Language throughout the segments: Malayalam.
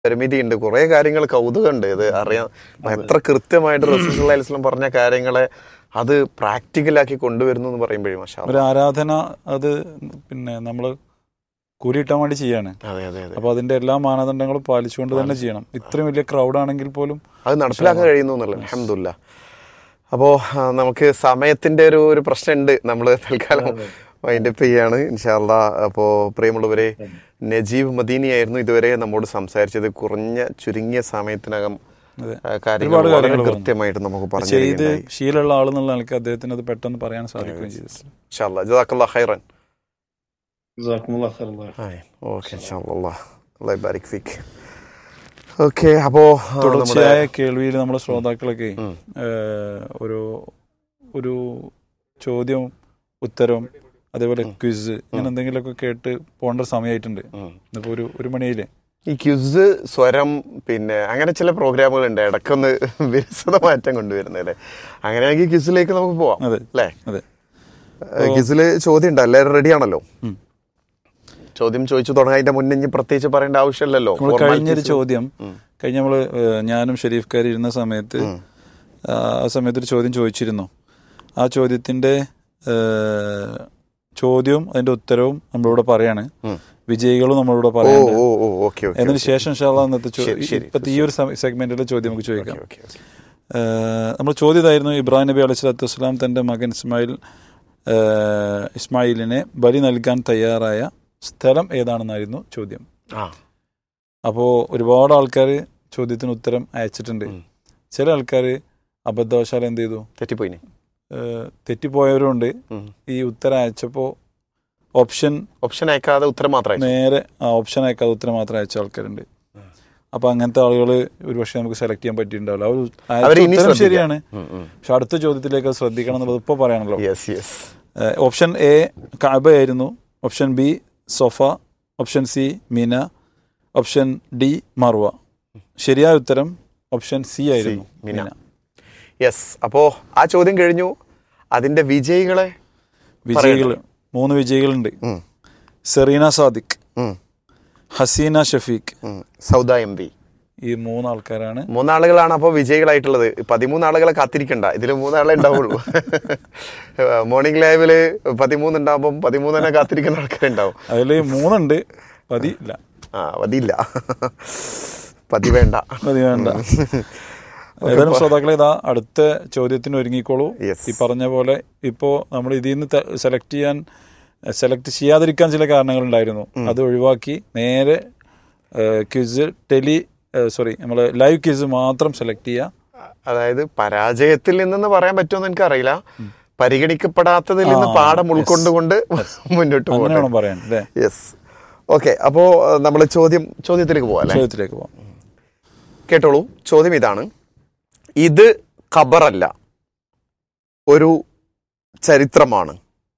പരിമിതിയുണ്ട്, കുറെ കാര്യങ്ങൾ കൗതുകമുണ്ട്. ഇത് അറിയാം എത്ര കൃത്യമായിട്ട് റസൂലുള്ളാഹി സ്വല്ലല്ലാഹു അലൈഹി വസല്ലം പറഞ്ഞ കാര്യങ്ങളെ അത് പ്രാക്ടിക്കലാക്കി കൊണ്ടുവരുന്നു എന്ന് പറയുമ്പോഴേ മാഷാ ഒരു ആരാധന അത് പിന്നെ നമ്മൾ കൂലിയിട്ടാൻ വേണ്ടി ചെയ്യാണ്. അതെ അതെ അതെ. അപ്പൊ അതിന്റെ എല്ലാ മാനദണ്ഡങ്ങളും പാലിച്ചുകൊണ്ട് തന്നെ ചെയ്യണം. ഇത്രയും വലിയ ക്രൗഡ് ആണെങ്കിൽ പോലും അത് നടപ്പിലാക്കാൻ കഴിയുന്നു എന്നുള്ളത് അൽഹംദുലില്ലാ. അപ്പോൾ നമുക്ക് സമയത്തിന്റെ ഒരു പ്രശ്നമുണ്ട്. നമ്മൾ തൽക്കാലം വൈൻഡപ്പ് ചെയ്യാണ് ഇൻഷാ അല്ലാഹ്. അപ്പോൾ പ്രിയമുള്ളവരെ, നജീബ് മദീനിയായിരുന്നു ഇതുവരെ നമ്മോട് സംസാരിച്ചത്. ചുരുങ്ങിയ സമയത്തിനകം കാര്യങ്ങൾ വളരെ കൃത്യമായിട്ട് നമുക്ക് പറഞ്ഞു ചെയ്ത് ശീലമുള്ള ആളെന്നുള്ള നിലയ്ക്ക് അദ്ദേഹത്തിന് അത് പെട്ടെന്ന് പറയാൻ സാധിക്കുകയും ചെയ്തു. ഇൻഷാ അല്ലാഹ്. ജസാക്കല്ലാഹു ഖൈറൻ. ഓക്കെ, അല്ലാഹു ബാരിക് ഫീക്. ഓക്കെ, അപ്പോൾ തുടർച്ചയായ കേൾവിയിൽ നമ്മുടെ ശ്രോതാക്കളൊക്കെ ഒരു ചോദ്യവും ഉത്തരവും അതേപോലെ ക്വിസ് ഇങ്ങനെ എന്തെങ്കിലുമൊക്കെ കേട്ട് പോകേണ്ട സമയമായിട്ടുണ്ട്. ഇന്നിപ്പോ ഒരു മണിയില് ഈ ക്വിസ്, സ്വരം, പിന്നെ അങ്ങനെ ചില പ്രോഗ്രാമുകൾ ഉണ്ട് ഇടയ്ക്കൊന്ന് വിരസത മാറ്റം കൊണ്ടുവരുന്നത് അല്ലേ. അങ്ങനെയാണെങ്കിൽ ക്വിസിലേക്ക് നമുക്ക് പോവാം അല്ലേ. ക്വിസില് ചോദ്യം ഉണ്ട്, എല്ലാവരും റെഡി ആണല്ലോ? ചോദ്യം ചോദിച്ചു തുടങ്ങാൻ അതിന്റെ മുന്നേ ഇനി പ്രത്യേകിച്ച് പറയേണ്ട ആവശ്യമില്ലല്ലോ. കഴിഞ്ഞൊരു ചോദ്യം നമ്മള് ഞാനും ഷെരീഫ്ക്കാർ ഇരുന്ന സമയത്ത് ആ സമയത്തൊരു ചോദ്യം ചോദിച്ചിരുന്നു. ആ ചോദ്യത്തിന്റെ ചോദ്യവും അതിന്റെ ഉത്തരവും നമ്മളിവിടെ പറയാണ്, വിജയികളും നമ്മളിവിടെ പറയുന്നുണ്ട്. അതിന് ശേഷം ഇപ്പത്തെ ഈ ഒരു സെഗ്മെന്റിലെ ചോദ്യം നമുക്ക് ചോദിക്കാം. നമ്മൾ ചോദ്യം ഇതായിരുന്നു: ഇബ്രാഹിം നബി അലൈഹി സ്വലാത്തു വസ്സലാം തന്റെ മകൻ ഇസ്മായിലിനെ ബലി നൽകാൻ തയ്യാറായ സ്ഥലം ഏതാണെന്നായിരുന്നു ചോദ്യം. അപ്പോൾ ഒരുപാട് ആൾക്കാർ ചോദ്യത്തിന് ഉത്തരം അയച്ചിട്ടുണ്ട്. ചില ആൾക്കാർ അബദ്ധവശാൽ എന്ത് ചെയ്തു, തെറ്റിപ്പോയവരുണ്ട്. ഈ ഉത്തരം അയച്ചപ്പോൾ ഓപ്ഷൻ അയക്കാതെ ഉത്തരം മാത്രം ഓപ്ഷൻ അയക്കാതെ ഉത്തരം മാത്രം അയച്ച ആൾക്കാരുണ്ട്. അപ്പൊ അങ്ങനത്തെ ആളുകൾ ഒരുപക്ഷെ നമുക്ക് സെലക്ട് ചെയ്യാൻ പറ്റിയിട്ടുണ്ടാവില്ല. ഉത്തരം ശരിയാണ്, പക്ഷെ അടുത്ത ചോദ്യത്തിലേക്ക് ശ്രദ്ധിക്കണം എന്നുള്ളത് ഇപ്പൊ പറയാണല്ലോ. ഓപ്ഷൻ എ കഅബ ആയിരുന്നു, ഓപ്ഷൻ ബി സൊഫ, ഓപ്ഷൻ സി മിന, ഓപ്ഷൻ ഡി മർവ. ശരിയായ ഉത്തരം ഓപ്ഷൻ സി ആയിരുന്നു, മിന. യെസ്. അപ്പോ ആ ചോദ്യം കഴിഞ്ഞു. അതിന്റെ വിജയികൾ 3 വിജയികളുണ്ട്. Serena Sadiq, Hasina Shafeeq, Sauda M V. ഈ 3 ആൾക്കാരാണ്, 3 ആളുകളാണ് അപ്പോൾ വിജയികളായിട്ടുള്ളത്. 13 ആളുകളെ കാത്തിരിക്കണ്ട, ഇതിൽ 3 ആളെ ഉണ്ടാവുള്ളൂ. മോർണിംഗ് ലൈവില് 13 ഉണ്ടാവുമ്പോൾ 13 കാത്തിരിക്കുന്ന ആൾക്കാരുണ്ടാവും. അതിൽ 3 ഉണ്ട്, പതിയില്ല. പതി വേണ്ട. ഏതായാലും ശ്രോതാക്കളെ, ഇതാ അടുത്ത ചോദ്യത്തിന് ഒരുങ്ങിക്കോളൂ. ഈ പറഞ്ഞ പോലെ ഇപ്പോൾ നമ്മൾ ഇതിൽ നിന്ന് സെലക്ട് ചെയ്യാതിരിക്കാൻ ചില കാരണങ്ങളുണ്ടായിരുന്നു. അത് ഒഴിവാക്കി നേരെ ക്വിസ് നമ്മൾ ലൈവ് ക്വിസ് മാത്രം സെലക്ട് ചെയ്യുക. അതായത് പരാജയത്തിൽ നിന്നെന്ന് പറയാൻ പറ്റുമെന്ന് എനിക്കറിയില്ല, പരിഗണിക്കപ്പെടാത്തതിൽ നിന്ന് പാഠം ഉൾക്കൊണ്ടുകൊണ്ട് മുന്നോട്ട് പോകണം പറയാൻ. യെസ്. ഓക്കെ, അപ്പോൾ നമ്മൾ ചോദ്യത്തിലേക്ക് പോവാം. കേട്ടോളൂ. ചോദ്യം ഇതാണ്: ഇത് ഖബറല്ല, ഒരു ചരിത്രമാണ്.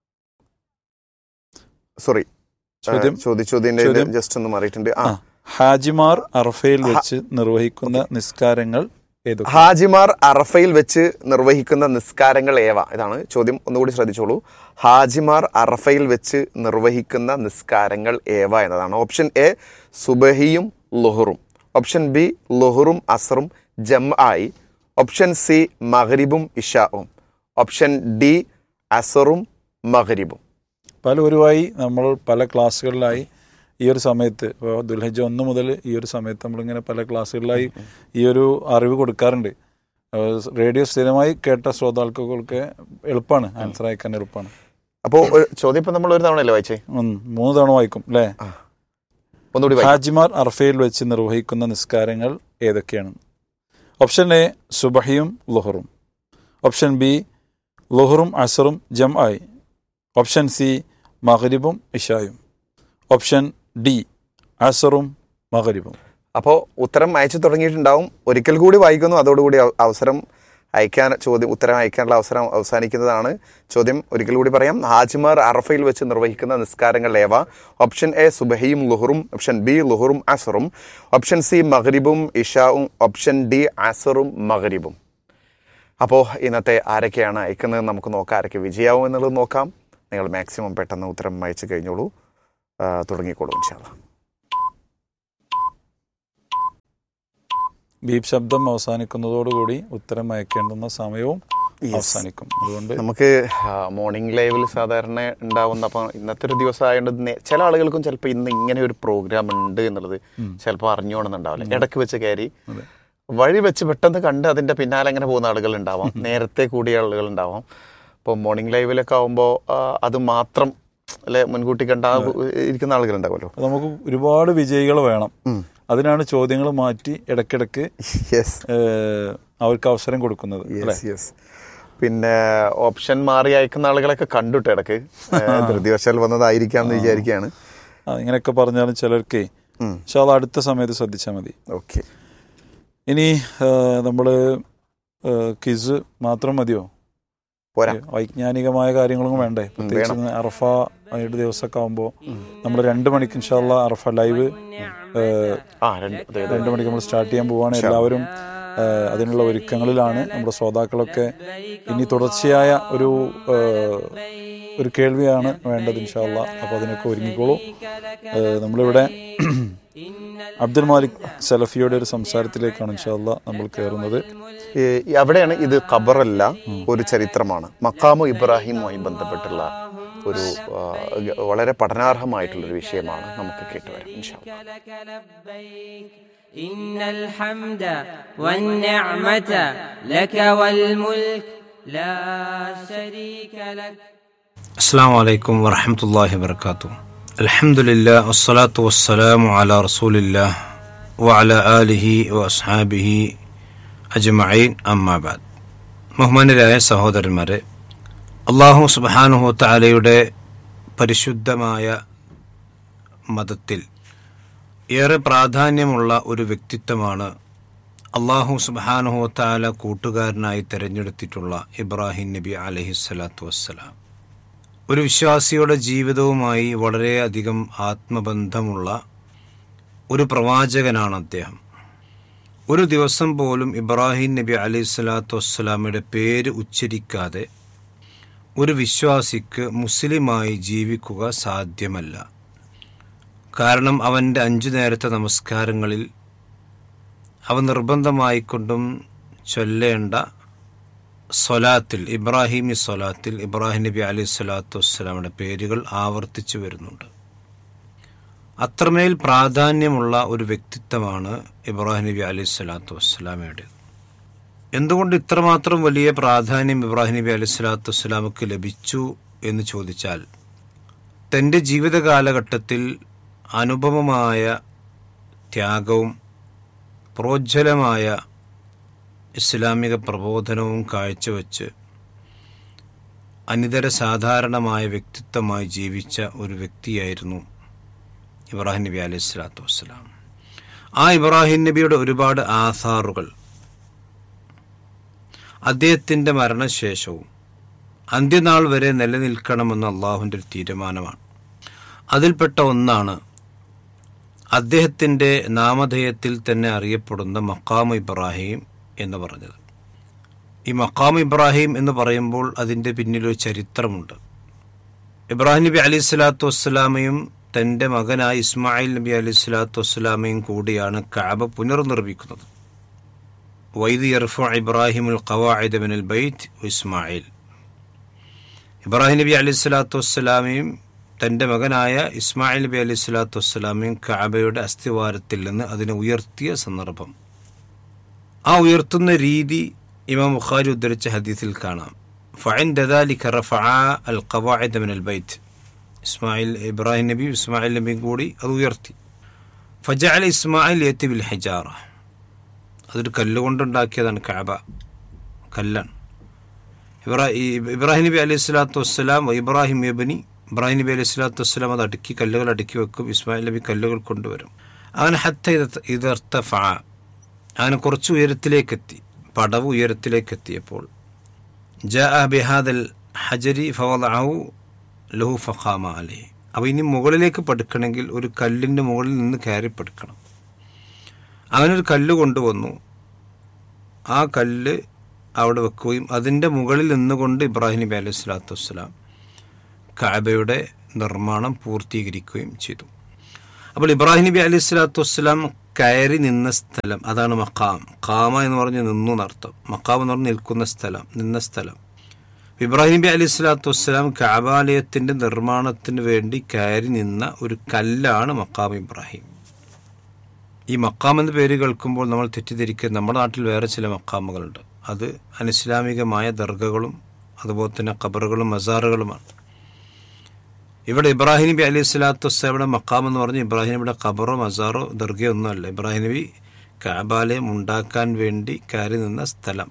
സോറി, ചോദ്യം ജസ്റ്റ് ഒന്ന് മാറിയിട്ടുണ്ട്. ഹാജിമാർ അറഫയിൽ വെച്ച് നിർവഹിക്കുന്ന നിസ്കാരങ്ങൾ ഏതൊക്കെ? ഹാജിമാർ അറഫയിൽ വെച്ച് നിർവഹിക്കുന്ന നിസ്കാരങ്ങൾ ഏവ? ഇതാണ് ചോദ്യം. ഒന്നുകൂടി ശ്രദ്ധിച്ചോളൂ. ഹാജിമാർ അറഫയിൽ വെച്ച് നിർവഹിക്കുന്ന നിസ്കാരങ്ങൾ ഏവ എന്നതാണ്. Option A സുബഹിയും ലുഹറും, option B ലുഹറും അസറും ജംആയി, option C മഗ്രിബും ഇശാഉം, option D അസറും മഗ്രിബും. പലവരുമായി നമ്മൾ പല ക്ലാസ്സുകളിലായി ഈ ഒരു സമയത്ത്, ഇപ്പോൾ ദുൽഹജ്ജ് 1 മുതൽ ഈ ഒരു സമയത്ത് നമ്മളിങ്ങനെ പല ക്ലാസ്സുകളിലായി ഈ ഒരു അറിവ് കൊടുക്കാറുണ്ട്. റേഡിയോ സ്ഥിരമായി കേട്ട ശ്രോതാക്കൾക്ക് എളുപ്പമാണ്, ആൻസർ അയക്കാൻ എളുപ്പമാണ്. അപ്പോൾ ചോദ്യം ഇപ്പം നമ്മൾ ഒരു തവണയല്ലേ വായിച്ചേ? 3 തവണ വായിക്കും അല്ലേ? ഹാജിമാർ അറഫയിൽ വെച്ച് നിർവഹിക്കുന്ന നിസ്കാരങ്ങൾ ഏതൊക്കെയാണ്? Option A സുബഹിയും ലുഹറും, option B ലുഹറും അസറും ജംആയി, option C മഗ്രിബും ഇശായും, option D അസറും മഗ്രിബും. അപ്പോൾ ഉത്തരം അയച്ചു തുടങ്ങിയിട്ടുണ്ടാവും. ഒരിക്കൽ കൂടി വായിക്കുന്നു, അതോടുകൂടി ഉത്തരം അയക്കാനുള്ള അവസരം അവസാനിക്കുന്നതാണ്. ചോദ്യം ഒരിക്കൽ കൂടി പറയാം: ഹാജിമാർ അറഫയിൽ വെച്ച് നിർവഹിക്കുന്ന നിസ്കാരങ്ങൾ ഏവ? Option A സുബഹിയും ലുഹറും, option B ലുഹറും അസറും, option C മഗ്രിബും ഇശാവും, option D അസറും മഗ്രിബും. അപ്പോൾ ഇന്നത്തെ ആരൊക്കെയാണ് അയക്കുന്നത് നമുക്ക് നോക്കാം. ആരൊക്കെ വിജയാവും എന്നുള്ളത് നോക്കാം. നിങ്ങൾ മാക്സിമം പെട്ടെന്ന് ഉത്തരം അയച്ചു കഴിഞ്ഞോളൂ, തുടങ്ങിക്കോളൂ ഇൻഷാ അല്ലാഹ്. ബീപ് ശബ്ദം അവസാനിക്കുന്നതോടുകൂടി ഉത്തരം അയക്കേണ്ടുന്ന സമയവും അവസാനിക്കും. അതുകൊണ്ട് നമുക്ക് മോർണിംഗ് ലൈവിൽ സാധാരണ ഉണ്ടാവുന്ന, അപ്പം ഇന്നത്തെ ഒരു ദിവസം ആയതുകൊണ്ട് ചില ആളുകൾക്കും ചിലപ്പോൾ ഇന്ന് ഇങ്ങനെ ഒരു പ്രോഗ്രാം ഉണ്ട് എന്നുള്ളത് ചിലപ്പോൾ അറിഞ്ഞോണമെന്നുണ്ടാവില്ല. ഇടയ്ക്ക് വെച്ച് കയറി വഴി വെച്ച് പെട്ടെന്ന് കണ്ട് അതിൻ്റെ പിന്നാലെ അങ്ങനെ പോകുന്ന ആളുകൾ ഉണ്ടാവാം, നേരത്തെ കൂടിയ ആളുകൾ ഉണ്ടാവാം. ഇപ്പോൾ മോർണിംഗ് ലൈവിലൊക്കെ ആകുമ്പോൾ അത് മാത്രം അല്ലെ മുൻകൂട്ടി കണ്ട ഇരിക്കുന്ന ആളുകൾ ഉണ്ടാവുമല്ലോ. നമുക്ക് ഒരുപാട് വിജയികൾ വേണം. അതിനാണ് ചോദ്യങ്ങൾ മാറ്റി ഇടയ്ക്കിടയ്ക്ക് അവർക്ക് അവസരം കൊടുക്കുന്നത്. പിന്നെ ഓപ്ഷൻ മാറി അയക്കുന്ന ആളുകളൊക്കെ കണ്ടുട്ടോ ഇടയ്ക്ക് ധൃതിവശാൽ വന്നതായിരിക്കാം എന്ന് വിചാരിക്കുകയാണ്. ഇങ്ങനെയൊക്കെ പറഞ്ഞാലും ചിലർക്ക് അടുത്ത സമയത്ത് ശ്രദ്ധിച്ചാൽ മതി. ഓക്കെ, ഇനി നമ്മള് ക്വിസ് മാത്രം മതിയോ? പോരാ, വൈജ്ഞാനികമായ കാര്യങ്ങളും വേണ്ടേ? പ്രത്യേകിച്ച് അറഫ ദിവസമൊക്കെ ആകുമ്പോൾ നമ്മൾ 2 മണിക്ക് ഇൻഷാ അല്ലാ അറഫ ലൈവ് 2 മണിക്ക് നമ്മൾ സ്റ്റാർട്ട് ചെയ്യാൻ പോവുകയാണ്. എല്ലാവരും അതിനുള്ള ഒരുക്കങ്ങളിലാണ്. നമ്മുടെ ശ്രോതാക്കളൊക്കെ ഇനി തുടർച്ചയായ ഒരു കേൾവിയാണ് വേണ്ടത് ഇൻഷാ അല്ലാ. അപ്പോൾ അതിനൊക്കെ ഒരുങ്ങിക്കോളൂ. നമ്മളിവിടെ അബ്ദുൽ മാലിക് സലഫിയുടെ ഒരു സംസാരത്തിലേക്കാണ് ഇൻഷാ അല്ലാ നമ്മൾ കയറുന്നത്. അവിടെയാണ് ഇത് ഖബറല്ല, ഒരു ചരിത്രമാണ്. മഖാമു ഇബ്രാഹിമുമായി ബന്ധപ്പെട്ടുള്ള ഒരു വളരെ പഠനാർഹമായിട്ടുള്ളൊരു വിഷയമാണ്. നമുക്ക് കേട്ടുവരാം ഇൻഷാ അല്ലാ. ഇന്നൽ ഹംദ വന്നിഅമത ലക വൽ മുൽക് ലാ ശരീക ലക. അസ്സലാമു അലൈക്കും വറഹ്മത്തുള്ളാഹി വബറകാതുഹു. അൽഹംദുലില്ലാഹി വസ്സലാത്തു വസ്സലാമു അലാ റസൂലില്ലാഹി വഅലാ ആലിഹി വഅസ്ഹാബിഹി അജ്മഈൻ. അമ്മാ ബഅദ്. ബഹുമാന്യരായ സഹോദരന്മാരെ, അല്ലാഹു സുബ്ഹാനഹു വ തആലയുടെ പരിശുദ്ധമായ മതത്തിൽ ഏറെ പ്രാധാന്യമുള്ള ഒരു വ്യക്തിത്വമാണ് അല്ലാഹു സുബ്ഹാനഹു വ തആല കൂട്ടുകാരനായി തിരഞ്ഞെടുത്തിട്ടുള്ള ഇബ്രാഹിം നബി അലൈഹിസ്സലാത്തു വസ്സലാം. ഒരു വിശ്വാസിയുടെ ജീവിതവുമായി വളരെയധികം ആത്മബന്ധമുള്ള ഒരു പ്രവാചകനാണ് അദ്ദേഹം. ഒരു ദിവസം പോലും ഇബ്രാഹിം നബി അലൈഹിസ്സലാത്തു വസ്സലാമയുടെ പേര് ഉച്ചരിക്കാതെ ഒരു വിശ്വാസിക്ക് മുസ്ലിമായി ജീവിക്കുക സാധ്യമല്ല. കാരണം അവൻ്റെ 5 നേരത്തെ നമസ്കാരങ്ങളിൽ അവ നിർബന്ധമായിക്കൊണ്ടും ചൊല്ലേണ്ട സ്വലാത്തിൽ, ഇബ്രാഹിമി സ്വലാത്തിൽ ഇബ്രാഹിം നബി അലൈഹി സ്വലാത്തു വസ്സലാമയുടെ പേരുകൾ ആവർത്തിച്ചു വരുന്നുണ്ട്. അത്രമേൽ പ്രാധാന്യമുള്ള ഒരു വ്യക്തിത്വമാണ് ഇബ്രാഹിം നബി അലൈഹി സ്വലാത്തു വസ്സലാമയുടെ. എന്തുകൊണ്ട് ഇത്രമാത്രം വലിയ പ്രാധാന്യം ഇബ്രാഹിം നബി അലൈഹി സ്വലാത്തു വസ്സലാമക്ക് ലഭിച്ചു എന്ന് ചോദിച്ചാൽ, തൻ്റെ ജീവിത കാലഘട്ടത്തിൽ അനുപമമായ ത്യാഗവും പ്രോജ്വലമായ ഇസ്ലാമിക പ്രബോധനവും കാഴ്ചവെച്ച് അനിതര സാധാരണമായ വ്യക്തിത്വമായി ജീവിച്ച ഒരു വ്യക്തിയായിരുന്നു ഇബ്രാഹിം നബി അലൈഹി സ്വലാത്തു വസ്സലാം. ആ ഇബ്രാഹിം നബിയുടെ ഒരുപാട് ആസാറുകൾ അദ്ദേഹത്തിൻ്റെ മരണശേഷവും അന്ത്യനാൾ വരെ നിലനിൽക്കണമെന്ന് അള്ളാഹുവിൻ്റെ ഒരു തീരുമാനമാണ്. അതിൽപ്പെട്ട ഒന്നാണ് അദ്ദേഹത്തിൻ്റെ നാമധേയത്തിൽ തന്നെ അറിയപ്പെടുന്ന മഖാം ഇബ്രാഹിം എന്ന് പറഞ്ഞത്. ഈ മഖാം ഇബ്രാഹിം എന്ന് പറയുമ്പോൾ അതിൻ്റെ പിന്നിലൊരു ചരിത്രമുണ്ട്. ഇബ്രാഹിം നബി അലൈഹി സ്വലാത്തു വസ്സലാമയും തൻ്റെ മകനായ ഇസ്മായിൽ നബി അലൈഹി സ്വലാത്തു വസ്സലാമയും കൂടിയാണ് കഅബ പുനർനിർമ്മിക്കുന്നത്. വൈദ് യർഫഉ ഇബ്രാഹിമുൽ ഖവാഇദ മിനൽ ബൈത്ത് ഇസ്മായിൽ. ഇബ്രാഹിം നബി അലൈഹി സ്വലാത്തു വസ്സലാമയും തൻ്റെ മകനായ ഇസ്മായിൽ നബി അലൈഹി സ്വലാത്തു വസ്സലാമയും കഅബയുടെ അസ്ഥിവാരത്തിൽ നിന്ന് അതിനെ ഉയർത്തിയ സന്ദർഭം, ആ ഉയർത്തുന്ന രീതി ഇമാം ബുഖാരി ഉദ്ധരിച്ച ഹദീസിൽ കാണാം. ഫഇൻദ ദാലിക റഫഅ അൽ ഖവാഇദ മിനൽ ബൈത്ത്. ഇബ്രാഹിം നബി ഇസ്മായിൽ നബിയും കൂടി അത് ഉയർത്തി. ഫജഅല ഇസ്മായിൽ യഅതി ബിൽ ഹിജാറ. അതൊരു കല്ലുകൊണ്ടുണ്ടാക്കിയതാണ് കഅബ, കല്ലാണ്. ഇബ്രാഹിം നബി അലൈഹി സ്വലാത്തു വസ്സലാം ഇബ്രാഹിം നബി അലൈഹി സ്വലാത്തു വസ്സലാം അത് കല്ലുകൾ അടുക്കി വെക്കും. ഇസ്മായിൽ നബി കല്ലുകൾ കൊണ്ടുവരും. അങ്ങനെ ഹത്ത ഇദർതഫഅ, അങ്ങനെ കുറച്ച് ഉയരത്തിലേക്കെത്തി, പടവ് ഉയരത്തിലേക്കെത്തിയപ്പോൾ ജാഅ ബിഹാദൽ ഹജരി ഫവദഅഹു ലഹു ഫഖാമ അലൈഹി. അപ്പോൾ ഇനി മുകളിലേക്ക് പടുക്കണമെങ്കിൽ ഒരു കല്ലിൻ്റെ മുകളിൽ നിന്ന് കയറി പടുക്കണം. അങ്ങനെ ഒരു കല്ല് കൊണ്ടുവന്നു. ആ കല്ല് അവിടെ വെക്കുകയും അതിൻ്റെ മുകളിൽ നിന്നുകൊണ്ട് ഇബ്രാഹിം നബി അലൈഹി സ്വലാത്തു വസ്സലാം കഅബയുടെ നിർമ്മാണം പൂർത്തീകരിക്കുകയും ചെയ്തു. അപ്പോൾ ഇബ്രാഹിം നബി അലൈഹി സ്വലാത്തു വസ്സലാം കയറി നിന്ന സ്ഥലം, അതാണ് മഖാം. ഖാമ എന്ന് പറഞ്ഞ് നിന്നു എന്നർത്ഥം. മഖാം എന്ന് പറഞ്ഞ് നിൽക്കുന്ന സ്ഥലം, നിന്ന സ്ഥലം. ഇബ്രാഹിം നബി അലൈഹി സ്വലാത്തു വസ്സലാം കഅബാലയത്തിന്റെ നിർമ്മാണത്തിന് വേണ്ടി കയറി നിന്ന ഒരു കല്ലാണ് മഖാം ഇബ്രാഹിം. ഈ മഖാം എന്ന പേര് കേൾക്കുമ്പോൾ നമ്മൾ തെറ്റിദ്ധരിക്കുക, നമ്മുടെ നാട്ടിൽ വേറെ ചില മഖാമുകളുണ്ട്. അത് അനിസ്ലാമികമായ ദർഗകളും അതുപോലെ തന്നെ ഖബറുകളും മസാറുകളുമാണ്. ഇവിടെ ഇബ്രാഹിം നബി അലൈഹി സ്വലാത്തു വസ്സലാമിയുടെ മഖാം എന്ന് പറഞ്ഞ് ഇബ്രാഹിം നബിയുടെ ഖബറോ മസാറോ ദർഗയോ ഒന്നുമല്ല. ഇബ്രാഹിം നബി കഅബാലയം ഉണ്ടാക്കാൻ വേണ്ടി കയറി നിന്ന സ്ഥലം.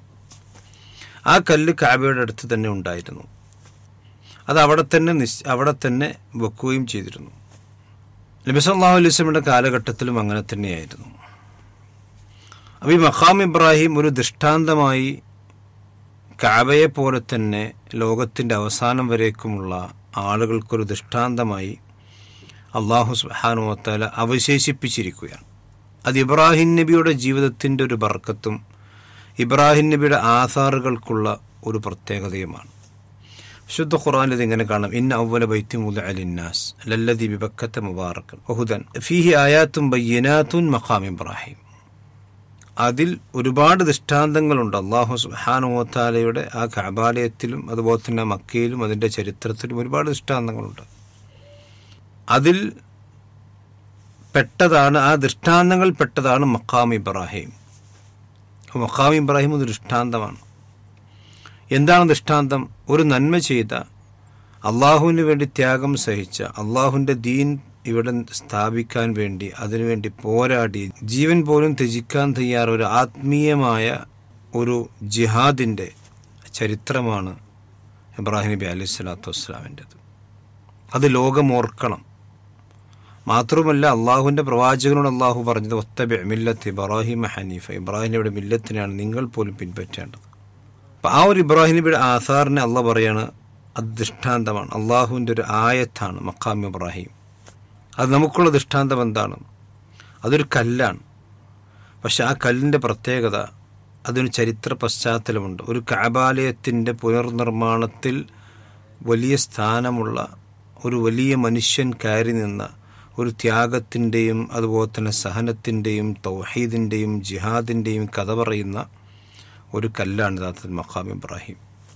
ആ കല്ല് കഅബയുടെ അടുത്ത് തന്നെ ഉണ്ടായിരുന്നു. അത് അവിടെ തന്നെ വെക്കുകയും ചെയ്തിരുന്നു. നബി സല്ലല്ലാഹു അലൈഹി വസല്ലമയുടെ കാലഘട്ടത്തിലും അങ്ങനെ തന്നെയായിരുന്നു. അപ്പോൾ ഈ മഖാം ഇബ്രാഹിം ഒരു ദൃഷ്ടാന്തമായി കഅബയെ പോലെ തന്നെ ലോകത്തിൻ്റെ അവസാനം വരേക്കുമുള്ള ആളുകൾക്കൊരു ദൃഷ്ടാന്തമായി അല്ലാഹു സുബ്ഹാനഹു വ തആല അവശേഷിപ്പിച്ചിരിക്കുകയാണ്. അത് ഇബ്രാഹിം നബിയുടെ ജീവിതത്തിൻ്റെ ഒരു ബർക്കത്തും ഇബ്രാഹിം നബിയുടെ ആസാറുകൾക്കുള്ള ഒരു പ്രത്യേകതയുമാണ്. ശുദ്ധ ഖുർആനിൽ ഇതിങ്ങനെ കാണാം: ഇന്ന അവ്വല ബൈത്തി വുദിഅ ലിന്നാസ് ലല്ലദീ ബിബക്കത മുബാറകൻ വഹുദൻ ഫീഹി ആയാത്തുൻ ബയ്യിനാത്തുൻ മഖാം ഇബ്രാഹിം. അതിൽ ഒരുപാട് ദൃഷ്ടാന്തങ്ങളുണ്ട്. അല്ലാഹു സുബ്ഹാനഹു വ തആലയുടെ ആ കഅബാലയത്തിലും അതുപോലെ തന്നെ മക്കയിലും അതിൻ്റെ ചരിത്രത്തിലും ഒരുപാട് ദൃഷ്ടാന്തങ്ങളുണ്ട്. അതിൽ പെട്ടതാണ്, ആ ദൃഷ്ടാന്തങ്ങൾ പെട്ടതാണ് മഖാം ഇബ്രാഹിം. മഖാം ഇബ്രാഹിം ഒരു ദൃഷ്ടാന്തമാണ്. എന്താണ് ദൃഷ്ടാന്തം? ഒരു നന്മ ചെയ്ത, അള്ളാഹുവിന് വേണ്ടി ത്യാഗം സഹിച്ച, അള്ളാഹുവിൻ്റെ ദീൻ ഇവിടെ സ്ഥാപിക്കാൻ വേണ്ടി അതിനുവേണ്ടി പോരാടി ജീവൻ പോലും ത്യജിക്കാൻ തയ്യാറ ഒരു ആത്മീയമായ ഒരു ജിഹാദിൻ്റെ ചരിത്രമാണ് ഇബ്രാഹിം നബി അലൈഹി സ്വലാത്തു വസ്സലാമിൻ്റെത്. അത് ലോകമോർക്കണം. മാത്രമല്ല, അള്ളാഹുവിൻ്റെ പ്രവാചകനോട് അള്ളാഹു പറഞ്ഞത് വത്തബി മില്ലത്ത് ഇബ്രാഹിം ഹനീഫ, ഇബ്രാഹിം നബിയുടെ മില്ലത്തിനാണ് നിങ്ങൾ പോലും പിൻപറ്റേണ്ടത്. അപ്പം ആ ഒരു ഇബ്രാഹിം നബിയുടെ ആസാറിനെ അള്ളാഹ് പറയാണ് അത് ദൃഷ്ടാന്തമാണ്, അള്ളാഹുവിൻ്റെ ഒരു ആയത്താണ് മഖാം ഇബ്രാഹിം. അത് നമുക്കുള്ള ദൃഷ്ടാന്തം എന്താണ്? അതൊരു കല്ലാണ്. പക്ഷെ ആ കല്ലിൻ്റെ പ്രത്യേകത, അതിന് ചരിത്ര പശ്ചാത്തലമുണ്ട്. ഒരു കഅബാലയത്തിൻ്റെ പുനർനിർമ്മാണത്തിൽ വലിയ സ്ഥാനമുള്ള ഒരു വലിയ മനുഷ്യൻ കയറി നിന്ന ഒരു ത്യാഗത്തിൻ്റെയും അതുപോലെ തന്നെ സഹനത്തിൻ്റെയും തൗഹീദിൻ്റെയും ജിഹാദിൻ്റെയും കഥ പറയുന്ന ഒരു കല്ലാണ് യഥാർത്ഥത്തിൽ മഖാം ഇബ്രാഹിം.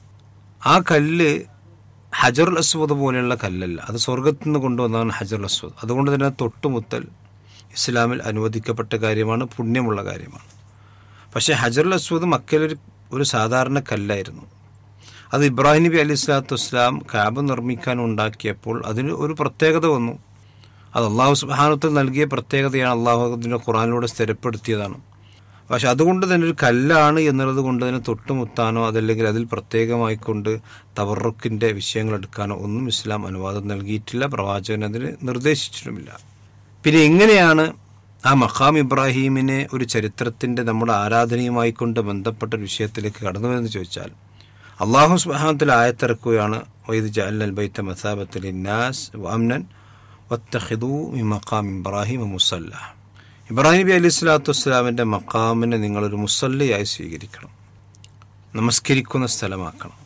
ആ കല്ല് ഹജറുൽ അസ്വദ് പോലെയുള്ള കല്ലല്ല, അത് സ്വർഗത്തിൽ നിന്ന് കൊണ്ടുവന്നതാണ് ഹജറുൽ അസ്വദ്. അതുകൊണ്ട് തന്നെ തൊട്ടുമുത്തൽ ഇസ്ലാമിൽ അനുവദിക്കപ്പെട്ട കാര്യമാണ്, പുണ്യമുള്ള കാര്യമാണ്. പക്ഷേ ഹജറുൽ അസ്വദ് മക്കയിലൊരു ഒരു സാധാരണ കല്ലായിരുന്നു. അത് ഇബ്രാഹിം നബി അലൈഹി സ്വലാത്തു വസ്സലാം കഅബ നിർമ്മിക്കാൻ ഉണ്ടാക്കിയപ്പോൾ അതിന് ഒരു പ്രത്യേകത വന്നു. അത് അള്ളാഹു സുബ്ഹാനഹു വ തആല നൽകിയ പ്രത്യേകതയാണ്, അള്ളാഹു അതിൻ്റെ ഖുർആനിലൂടെ സ്ഥിരപ്പെടുത്തിയതാണ്. പക്ഷെ അതുകൊണ്ട് തന്നെ ഒരു കല്ലാണ് എന്നുള്ളത് കൊണ്ട് തന്നെ തൊട്ടുമുത്താനോ അതല്ലെങ്കിൽ അതിൽ പ്രത്യേകമായിക്കൊണ്ട് തവറുക്കിൻ്റെ വിഷയങ്ങൾ എടുക്കാനോ ഒന്നും ഇസ്ലാം അനുവാദം നൽകിയിട്ടില്ല, പ്രവാചകൻ അതിന് നിർദ്ദേശിച്ചിട്ടുമില്ല. പിന്നെ എങ്ങനെയാണ് ആ മഖാം ഇബ്രാഹീമിനെ ഒരു ചരിത്രത്തിൻ്റെ നമ്മുടെ ആരാധനയുമായിക്കൊണ്ട് ബന്ധപ്പെട്ട ഒരു വിഷയത്തിലേക്ക് കടന്നു വരുമെന്ന് ചോദിച്ചാൽ, അള്ളാഹു സുബ്ഹാനഹു വ തആല ആയത്തിറക്കുകയാണ്: വഇദ് ജഅൽനൽ ബൈത മസാബത്തൻ ലിന്നാസ് വഅംനൻ വത്തഖിദൂ മിൻ മഖാം ഇബ്രാഹീമ മുസല്ല. ഇബ്രാഹിം നബി അലൈഹി സ്വലാത്തു വസ്സലാമിൻ്റെ മഖാമിനെ നിങ്ങളൊരു മുസല്ലയായി സ്വീകരിക്കണം, നമസ്കരിക്കുന്ന സ്ഥലമാക്കണം.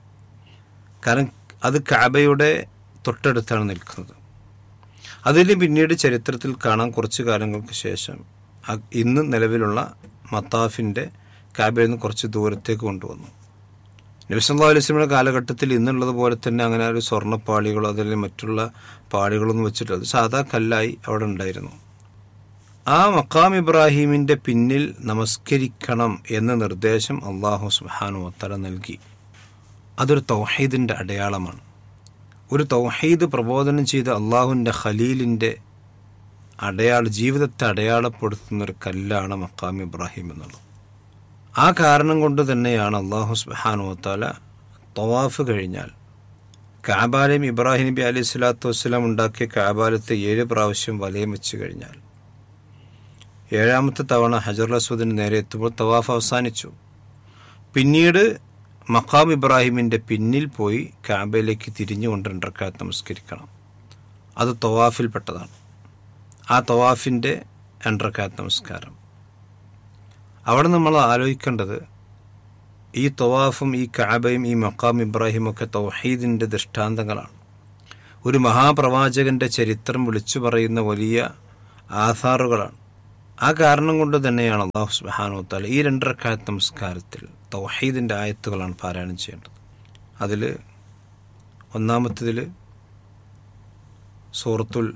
കാരണം അത് കഅബയുടെ തൊട്ടടുത്താണ് നിൽക്കുന്നത്. അതിന് പിന്നീട് ചരിത്രത്തിൽ കാണാൻ കുറച്ച് കാലങ്ങൾക്ക് ശേഷം ഇന്ന് നിലവിലുള്ള മത്താഫിൻ്റെ കഅബയിൽ നിന്ന് കുറച്ച് ദൂരത്തേക്ക് കൊണ്ടുവന്നു. നബി സല്ലല്ലാഹു അലൈഹി വസല്ലമയുടെ കാലഘട്ടത്തിൽ ഇന്നുള്ളത് പോലെ തന്നെ അങ്ങനെ ഒരു സ്വർണ്ണപ്പാളികളോ അതല്ലെങ്കിൽ മറ്റുള്ള പാളികളൊന്നും വെച്ചിട്ട് അത് സാധാ കല്ലായി അവിടെ ഉണ്ടായിരുന്നു. ആ മഖാം ഇബ്രാഹീമിൻ്റെ പിന്നിൽ നമസ്കരിക്കണം എന്ന നിർദ്ദേശം അല്ലാഹു സുബ്ഹാനഹു വ തആല നൽകി. അതൊരു തൗഹീദിൻ്റെ അടയാളമാണ്. ഒരു തൗഹീദ് പ്രബോധനം ചെയ്ത അള്ളാഹുവിൻ്റെ ഖലീലിൻ്റെ ജീവിതത്തെ അടയാളപ്പെടുത്തുന്നൊരു കല്ലാണ് മഖാം ഇബ്രാഹിം എന്നുള്ളത്. ആ കാരണം കൊണ്ട് തന്നെയാണ് അല്ലാഹു സുബ്ഹാനഹു വ തആല തവാഫ് കഴിഞ്ഞാൽ കഅബാലയം ഇബ്രാഹിം നബി അലൈഹി സ്വലാത്തു വസ്സലാം ഉണ്ടാക്കിയ കഅബാലയത്തെ 7 പ്രാവശ്യം വലയം വെച്ച് കഴിഞ്ഞാൽ 7ാമത്തെ തവണ ഹജറുൽ അസ്വദിന് നേരെ എത്തുമ്പോൾ തവാഫ് അവസാനിച്ചു. പിന്നീട് മഖാം ഇബ്രാഹിമിൻ്റെ പിന്നിൽ പോയി കഅബയിലേക്ക് തിരിഞ്ഞുകൊണ്ട് 2 റക്അത്ത് നമസ്കരിക്കണം. അത് തവാഫിൽപ്പെട്ടതാണ്. ആ തവാഫിൻ്റെ 2 റക്അത്ത് നമസ്കാരം. അവിടെ നമ്മൾ ആലോചിക്കേണ്ടത് ഈ തവാഫും ഈ കഅബയും ഈ മഖാം ഇബ്രാഹിം ഒക്കെ തൗഹീദിൻ്റെ ദൃഷ്ടാന്തങ്ങളാണ്. ഒരു മഹാപ്രവാചകൻ്റെ ചരിത്രം വിളിച്ചു പറയുന്ന വലിയ ആധാറുകളാണ്. ആ കാരണം കൊണ്ട് തന്നെയാണ് അല്ലാഹു സുബ്ഹാനഹു വ തആല ഈ 2 റക്അത്ത് നമസ്കാരത്തിൽ തൗഹീദിൻ്റെ ആയത്തുകളാണ് പാരായണം ചെയ്യേണ്ടത്. അതിൽ ഒന്നാമത്തേതിൽ സൂറത്തുൽ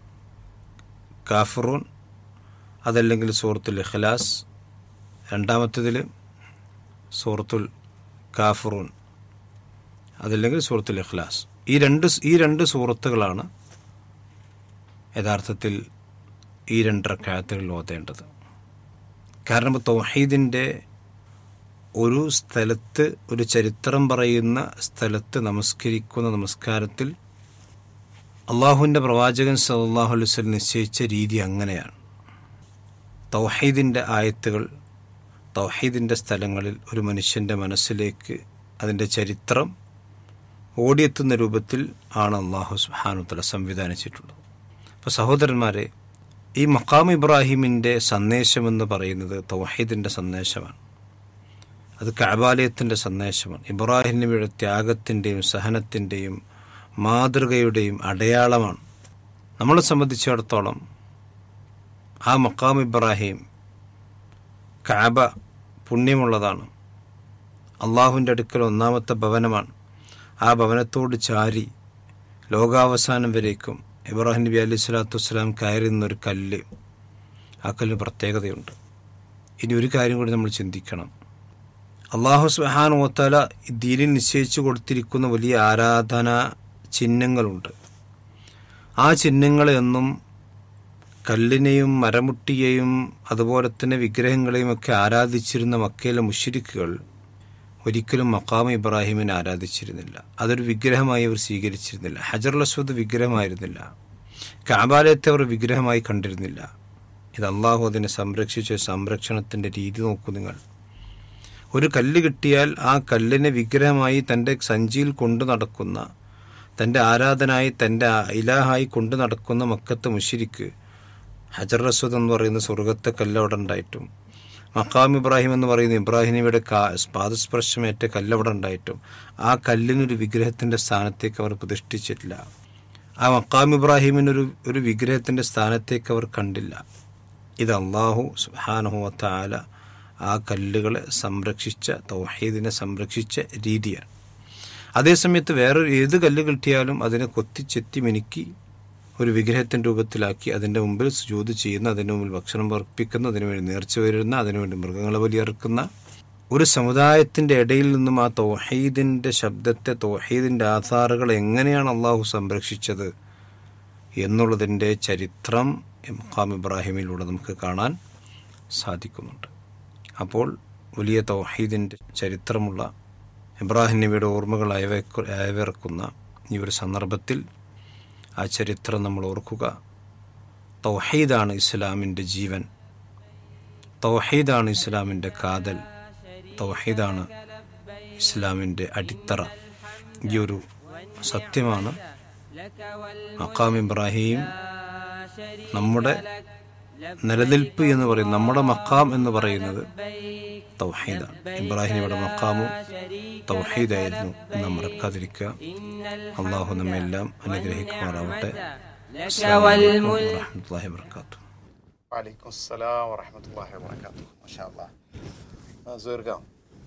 കാഫിറൂൻ, അതല്ലെങ്കിൽ സൂറത്തുൽ ഇഖ്ലാസ്. രണ്ടാമത്തേതിൽ സൂറത്തുൽ കാഫിറൂൻ, അതല്ലെങ്കിൽ സൂറത്തുൽ ഇഖ്ലാസ്. ഈ രണ്ട് സൂറത്തുകളാണ് യഥാർത്ഥത്തിൽ ഈ 2 റക്അത്തുകളിൽ ഓതേണ്ടത്. കാരണം തൗഹീദിൻ്റെ ഒരു സ്ഥലത്ത്, ഒരു ചരിത്രം പറയുന്ന സ്ഥലത്ത് നമസ്കരിക്കുന്ന നമസ്കാരത്തിൽ അള്ളാഹുവിൻ്റെ പ്രവാചകൻ സല്ലല്ലാഹു അലൈഹി വസല്ലം നിശ്ചയിച്ച രീതി അങ്ങനെയാണ്. തൗഹീദിൻ്റെ ആയത്തുകൾ, തൗഹീദിൻ്റെ സ്ഥലങ്ങളിൽ ഒരു മനുഷ്യൻ്റെ മനസ്സിലേക്ക് അതിൻ്റെ ചരിത്രം ഓടിയെത്തുന്ന രൂപത്തിൽ ആണ് അല്ലാഹു സുബ്ഹാനഹു വ തആല സംവിധാനിച്ചിട്ടുള്ളത്. അപ്പോൾ സഹോദരന്മാരെ, ഈ മഖാം ഇബ്രാഹിമിൻ്റെ സന്ദേശമെന്ന് പറയുന്നത് തൗഹീദിൻ്റെ സന്ദേശമാണ്. അത് കഅബാലയത്തിൻ്റെ സന്ദേശമാണ്. ഇബ്രാഹിം നബിയുടെ ത്യാഗത്തിൻ്റെയും സഹനത്തിൻ്റെയും മാതൃകയുടെയും അടയാളമാണ്. നമ്മളെ സംബന്ധിച്ചിടത്തോളം ആ മഖാം ഇബ്രാഹിം, കഅബ പുണ്യമുള്ളതാണ്. അള്ളാഹുവിൻ്റെ അടുക്കൽ ഒന്നാമത്തെ ഭവനമാണ്. ആ ഭവനത്തോട് ചാരി ലോകാവസാനം വരേക്കും ഇബ്രാഹിം നബി അലൈഹി സ്വലാത്തു വസ്സലാം കയറി നിന്നൊരു കല്ല്, ആ കല്ലിന് പ്രത്യേകതയുണ്ട്. ഇനി ഒരു കാര്യം കൂടി നമ്മൾ ചിന്തിക്കണം. അള്ളാഹു സുബ്ഹാനഹു വ തആല ദീനിൽ നിശ്ചയിച്ചു കൊടുത്തിരിക്കുന്ന വലിയ ആരാധനാ ചിഹ്നങ്ങളുണ്ട്. ആ ചിഹ്നങ്ങളെയൊന്നും കല്ലിനെയും മരമുട്ടിയെയും അതുപോലെ തന്നെ വിഗ്രഹങ്ങളെയും ഒക്കെ ആരാധിച്ചിരുന്ന മക്കയിലെ മുശ്രിക്കുകൾ ഒരിക്കലും മഖാം ഇബ്രാഹിമിനെ ആരാധിച്ചിരുന്നില്ല. അതൊരു വിഗ്രഹമായി അവർ സ്വീകരിച്ചിരുന്നില്ല. ഹജറുൽ അസ്വദ് വിഗ്രഹമായിരുന്നില്ല. കഅബാലയത്തെ അവർ വിഗ്രഹമായി കണ്ടിരുന്നില്ല. ഇത് അള്ളാഹു അതിനെ സംരക്ഷിച്ച സംരക്ഷണത്തിൻ്റെ രീതി നോക്കൂ നിങ്ങൾ. ഒരു കല്ല് കിട്ടിയാൽ ആ കല്ലിനെ വിഗ്രഹമായി തൻ്റെ സഞ്ചിയിൽ കൊണ്ടു നടക്കുന്ന, തൻ്റെ ആരാധനായി, തൻ്റെ ഇലാഹായി കൊണ്ടു നടക്കുന്ന മക്കത്തെ മുശ്രിക്ക് ഹജറുൽ അസ്വദ് എന്ന് പറയുന്ന സ്വർഗത്തെ കല്ല് അവിടെ ഉണ്ടായിട്ടും, മഖാം ഇബ്രാഹിം എന്ന് പറയുന്ന ഇബ്രാഹിം നബിയുടെ പാദസ്പർശമേറ്റ കല്ലവിടെ ഉണ്ടായിട്ടും ആ കല്ലിനൊരു വിഗ്രഹത്തിൻ്റെ സ്ഥാനത്തേക്ക് അവർ പ്രതിഷ്ഠിച്ചിട്ടില്ല. ആ മഖാം ഇബ്രാഹിമിനൊരു വിഗ്രഹത്തിൻ്റെ സ്ഥാനത്തേക്ക് അവർ കണ്ടില്ല. ഇത് അല്ലാഹു സുബ്ഹാനഹു വ തആല ആ കല്ലുകളെ സംരക്ഷിച്ച, തൗഹീദിനെ സംരക്ഷിച്ച രീതിയാണ്. അതേസമയത്ത് വേറെ ഏത് കല്ല് കിട്ടിയാലും അതിനെ കൊത്തിച്ചെത്തി മിനുക്കി ഒരു വിഗ്രഹത്തിൻ്റെ രൂപത്തിലാക്കി അതിൻ്റെ മുമ്പിൽ സുജൂദ് ചെയ്യുന്ന, അതിൻ്റെ മുമ്പിൽ ഭക്ഷണം അർപ്പിക്കുന്ന, അതിനുവേണ്ടി നേർച്ച വരുന്ന, അതിനുവേണ്ടി മൃഗങ്ങളെ ബലിയറുക്കുന്ന ഒരു സമുദായത്തിൻ്റെ ഇടയിൽ നിന്നും ആ തൗഹീദിൻ്റെ ശബ്ദത്തെ, തൗഹീദിൻ്റെ ആധാറുകൾ എങ്ങനെയാണ് അള്ളാഹു സംരക്ഷിച്ചത് എന്നുള്ളതിൻ്റെ ചരിത്രം മഖാം ഇബ്രാഹിമിലൂടെ നമുക്ക് കാണാൻ സാധിക്കുന്നുണ്ട്. അപ്പോൾ വലിയ തൗഹീദിൻ്റെ ചരിത്രമുള്ള ഇബ്രാഹിം നബിയുടെ ഓർമ്മകൾ അയവിറക്കുന്ന ഈ ഒരു സന്ദർഭത്തിൽ ആ ചരിത്രം നമ്മൾ ഓർക്കുക. തൗഹീദാണ് ഇസ്ലാമിൻ്റെ ജീവൻ, തൗഹീദാണ് ഇസ്ലാമിൻ്റെ കാതൽ, തൗഹീദാണ് ഇസ്ലാമിൻ്റെ അടിത്തറ. ഈ ഒരു സത്യമാണ് മഖാം ഇബ്രാഹിം നമ്മുടെ നിലനിൽപ്പ് എന്ന് പറയുന്നത്, നമ്മുടെ മഖാം എന്ന് പറയുന്നത് തൗഹീദാണ്. ഇബ്രാഹിമിയുടെ മഖാമും തൗഹീദായിരുന്നു എന്ന് മറക്കാതിരിക്കുക. അള്ളാഹു നമ്മെല്ലാം അനുഗ്രഹിക്കുമാറാവട്ടെ. അസ്സലാമു അലൈക്കും വറഹ്മത്തുള്ളാഹി വബറകാതുഹു. വഅലൈക്കും അസ്സലാം വറഹ്മത്തുള്ളാഹി വബറകാതുഹു. മാഷാ അല്ലാഹ്. സുഹൃത്തുക്കളെ,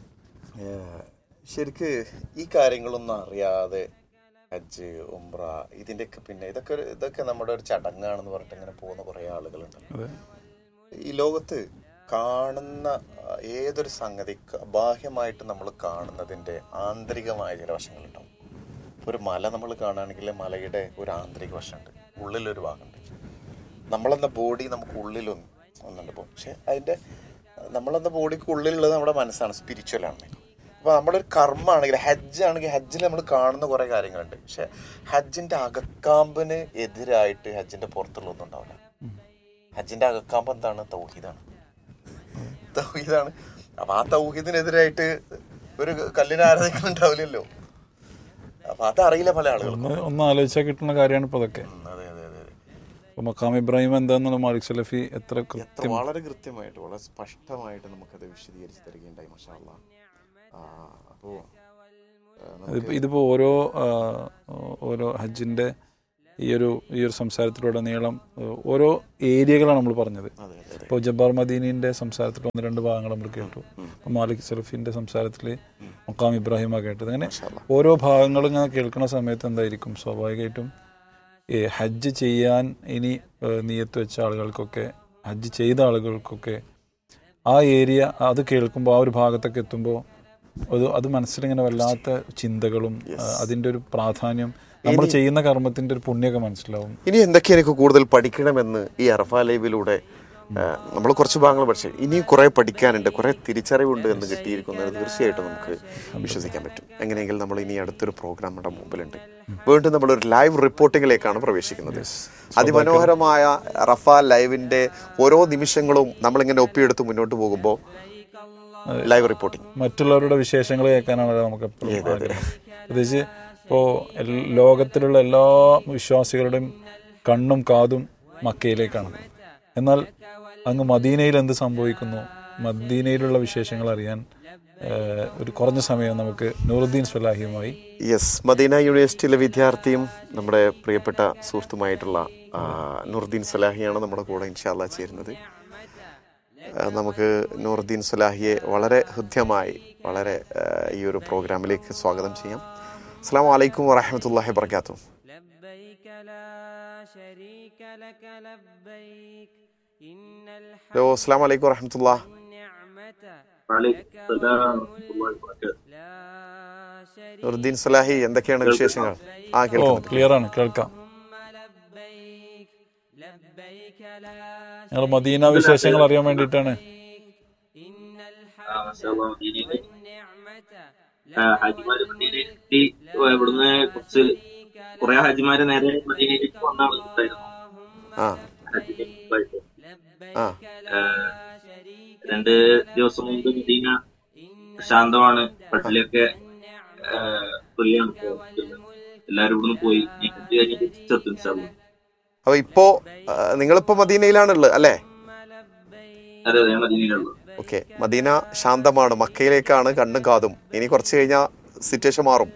ശരിക്ക് ഈ കാര്യങ്ങളൊന്നും അറിയാതെ ഹജ്ജ്, ഉംറ, ഇതിൻ്റെയൊക്കെ പിന്നെ ഇതൊക്കെ നമ്മുടെ ഒരു ചടങ്ങാണെന്ന് പറഞ്ഞിട്ട് ഇങ്ങനെ പോകുന്ന കുറേ ആളുകളുണ്ട്. ഈ ലോകത്ത് കാണുന്ന ഏതൊരു സംഗതി ബാഹ്യമായിട്ട് നമ്മൾ കാണുന്നതിൻ്റെ ആന്തരികമായ ചില വശങ്ങളുണ്ടാവും. ഒരു മല നമ്മൾ കാണുകയാണെങ്കിൽ മലയുടെ ഒരു ആന്തരിക വശമുണ്ട്, ഉള്ളിലൊരു ഭാഗമുണ്ട്. നമ്മളെന്ന ബോഡി നമുക്ക് ഉള്ളിലൊന്നുണ്ട്. പക്ഷെ അതിൻ്റെ നമ്മളെന്ന ബോഡിക്ക് ഉള്ളിലുള്ളത് നമ്മുടെ മനസ്സാണ്, സ്പിരിച്വലാണ്. അപ്പോൾ നമ്മളൊരു കർമ്മമാണെങ്കിൽ, ഹജ്ജാണെങ്കിൽ ഹജ്ജിൽ നമ്മൾ കാണുന്ന കുറേ കാര്യങ്ങളുണ്ട്. പക്ഷെ ഹജ്ജിൻ്റെ അകക്കാമ്പിന് എതിരായിട്ട് ഹജ്ജിൻ്റെ പുറത്തുള്ളതൊന്നും ഉണ്ടാവില്ല. ഹജ്ജിൻ്റെ അകക്കാമ്പ് എന്താണ്? തൗഹീദാണ്. അപ്പം ആ തൗഹീദിനെതിരായിട്ട് ഒരു കല്ലിനെ ആരാധിക്കുന്നുണ്ടാവില്ലല്ലോ. അപ്പം അതറിയില്ല പല ആളുകളും. ഒന്ന് ആലോചിച്ചാൽ കിട്ടുന്ന കാര്യമാണ് ഇപ്പോൾ അതൊക്കെ. അതെ അതെ അതെ. മഖാം ഇബ്രാഹിം എന്താണെന്നുള്ള മാലിക് സലഫി വളരെ കൃത്യമായിട്ട്, വളരെ സ്പഷ്ടമായിട്ട് നമുക്കത് വിശദീകരിച്ച് തരികയുണ്ടായി. മാഷാ അല്ലാഹ്. അപ്പോൾ ഇതിപ്പോൾ ഓരോ ഹജ്ജിൻ്റെ ഈ ഒരു സംസാരത്തിലൂടെ നീളം ഓരോ ഏരിയകളാണ് നമ്മൾ പറഞ്ഞത്. ഇപ്പോൾ ജബ്ബാർ മദീനിൻ്റെ സംസാരത്തിൽ 1-2 ഭാഗങ്ങൾ നമ്മൾ കേട്ടു. ഇപ്പോൾ മാലിക് സലഫിൻ്റെ സംസാരത്തിൽ മഖാം ഇബ്രാഹിമാണ് കേട്ടത്. അങ്ങനെ ഓരോ ഭാഗങ്ങളും ഇങ്ങനെ കേൾക്കുന്ന സമയത്ത് എന്തായിരിക്കും, സ്വാഭാവികമായിട്ടും ഹജ്ജ് ചെയ്യാൻ ഇനി നിയത്ത് വെച്ച ആളുകൾക്കൊക്കെ, ഹജ്ജ് ചെയ്ത ആളുകൾക്കൊക്കെ ആ ഏരിയ അത് കേൾക്കുമ്പോൾ, ആ ഒരു ഭാഗത്തൊക്കെ എത്തുമ്പോൾ അത് മനസ്സിലിങ്ങനെ വല്ലാത്ത ചിന്തകളും അതിൻ്റെ ഒരു പ്രാധാന്യം, നമ്മൾ ചെയ്യുന്ന കർമ്മത്തിന്റെ ഒരു പുണ്യമൊക്കെ മനസ്സിലാവും. ഇനി എന്തൊക്കെ എനിക്ക് കൂടുതൽ പഠിക്കണമെന്ന് ഈ അറഫ ലൈവിലൂടെ നമ്മൾ കുറച്ച് ഭാഗങ്ങൾ പഠിച്ചു, ഇനിയും കുറേ പഠിക്കാനുണ്ട്, കുറേ തിരിച്ചറിവുണ്ട് എന്ന് കിട്ടിയിരിക്കുന്നത് തീർച്ചയായിട്ടും നമുക്ക് വിശ്വസിക്കാൻ പറ്റും. എങ്ങനെയെങ്കിൽ നമ്മൾ ഇനി അടുത്തൊരു പ്രോഗ്രാം നമ്മുടെ മുമ്പിലുണ്ട്. വീണ്ടും നമ്മളൊരു ലൈവ് റിപ്പോർട്ടിങ്ങിലേക്കാണ് പ്രവേശിക്കുന്നത്. അതിമനോഹരമായ അറഫ ലൈവിന്റെ ഓരോ നിമിഷങ്ങളും നമ്മളിങ്ങനെ ഒപ്പിയെടുത്ത് മുന്നോട്ട് പോകുമ്പോൾ ലൈവ് റിപ്പോർട്ടിങ്, മറ്റുള്ളവരുടെ വിശേഷങ്ങൾ കേൾക്കാനാണ് നമുക്ക് എപ്പോഴും. പ്രത്യേകിച്ച് ഇപ്പോൾ ലോകത്തിലുള്ള എല്ലാ വിശ്വാസികളുടെയും കണ്ണും കാതും മക്കയിലേക്കാണ്. എന്നാൽ അങ്ങ് മദീനയിൽ എന്ത് സംഭവിക്കുന്നു, മദീനയിലുള്ള വിശേഷങ്ങൾ അറിയാൻ ഒരു കുറഞ്ഞ സമയം നമുക്ക് നൂറുദ്ദീൻ സ്വലാഹിയുമായി, മദീന യൂണിവേഴ്സിറ്റിയിലെ വിദ്യാർത്ഥിയും നമ്മുടെ പ്രിയപ്പെട്ട സുഹൃത്തുമായിട്ടുള്ള നൂറുദ്ദീൻ സ്വലാഹിയാണ് നമ്മുടെ കൂടെ ഇൻഷാ അല്ലാഹ് ചേരുന്നത്. നമുക്ക് നൂറുദ്ദീൻ സ്വലാഹിയെ വളരെ ഹൃദ്യമായി വളരെ ഈ ഒരു പ്രോഗ്രാമിലേക്ക് സ്വാഗതം ചെയ്യാം. അസ്സലാമു അലൈക്കും വറഹ്മത്തുള്ളാഹി വബറകാതുഹു. അസ്സലാമു അലൈക്കും വറഹ്മത്തുള്ളാഹി. നൂറുദ്ദീൻ സ്വലാഹി, എന്തൊക്കെയാണ് വിശേഷങ്ങൾ? ക്ലിയർ ആണ്, കേൾക്കാം. ഞങ്ങൾ മദീന വിശേഷങ്ങൾ അറിയാൻ വേണ്ടിയിട്ടാണ്. ഹാജിമാര് മദീനയിലെത്തി. ഇവിടുന്ന് കുറെ ഹാജിമാര് നേരെ മദീനയിലേക്ക് വന്ന ആളുകളുണ്ടായിരുന്നു. 2 ദിവസം മുമ്പ് മദീന ശാന്തമാണ്, പള്ളിയൊക്കെ ഫ്രീയാണ്, എല്ലാരും ഇവിടുന്ന് പോയി. അപ്പൊ ഇപ്പോ നിങ്ങളിപ്പോ മദീനയിലാണുള്ളത് അല്ലേ? അതെ, മദീനയിലുള്ളത്. ഓക്കെ, മദീന ശാന്തമാണ്, മക്കയിലേക്കാണ് കണ്ണും കാതും. ഇനി കുറച്ച് കഴിഞ്ഞാൽ സിറ്റുവേഷൻ മാറും.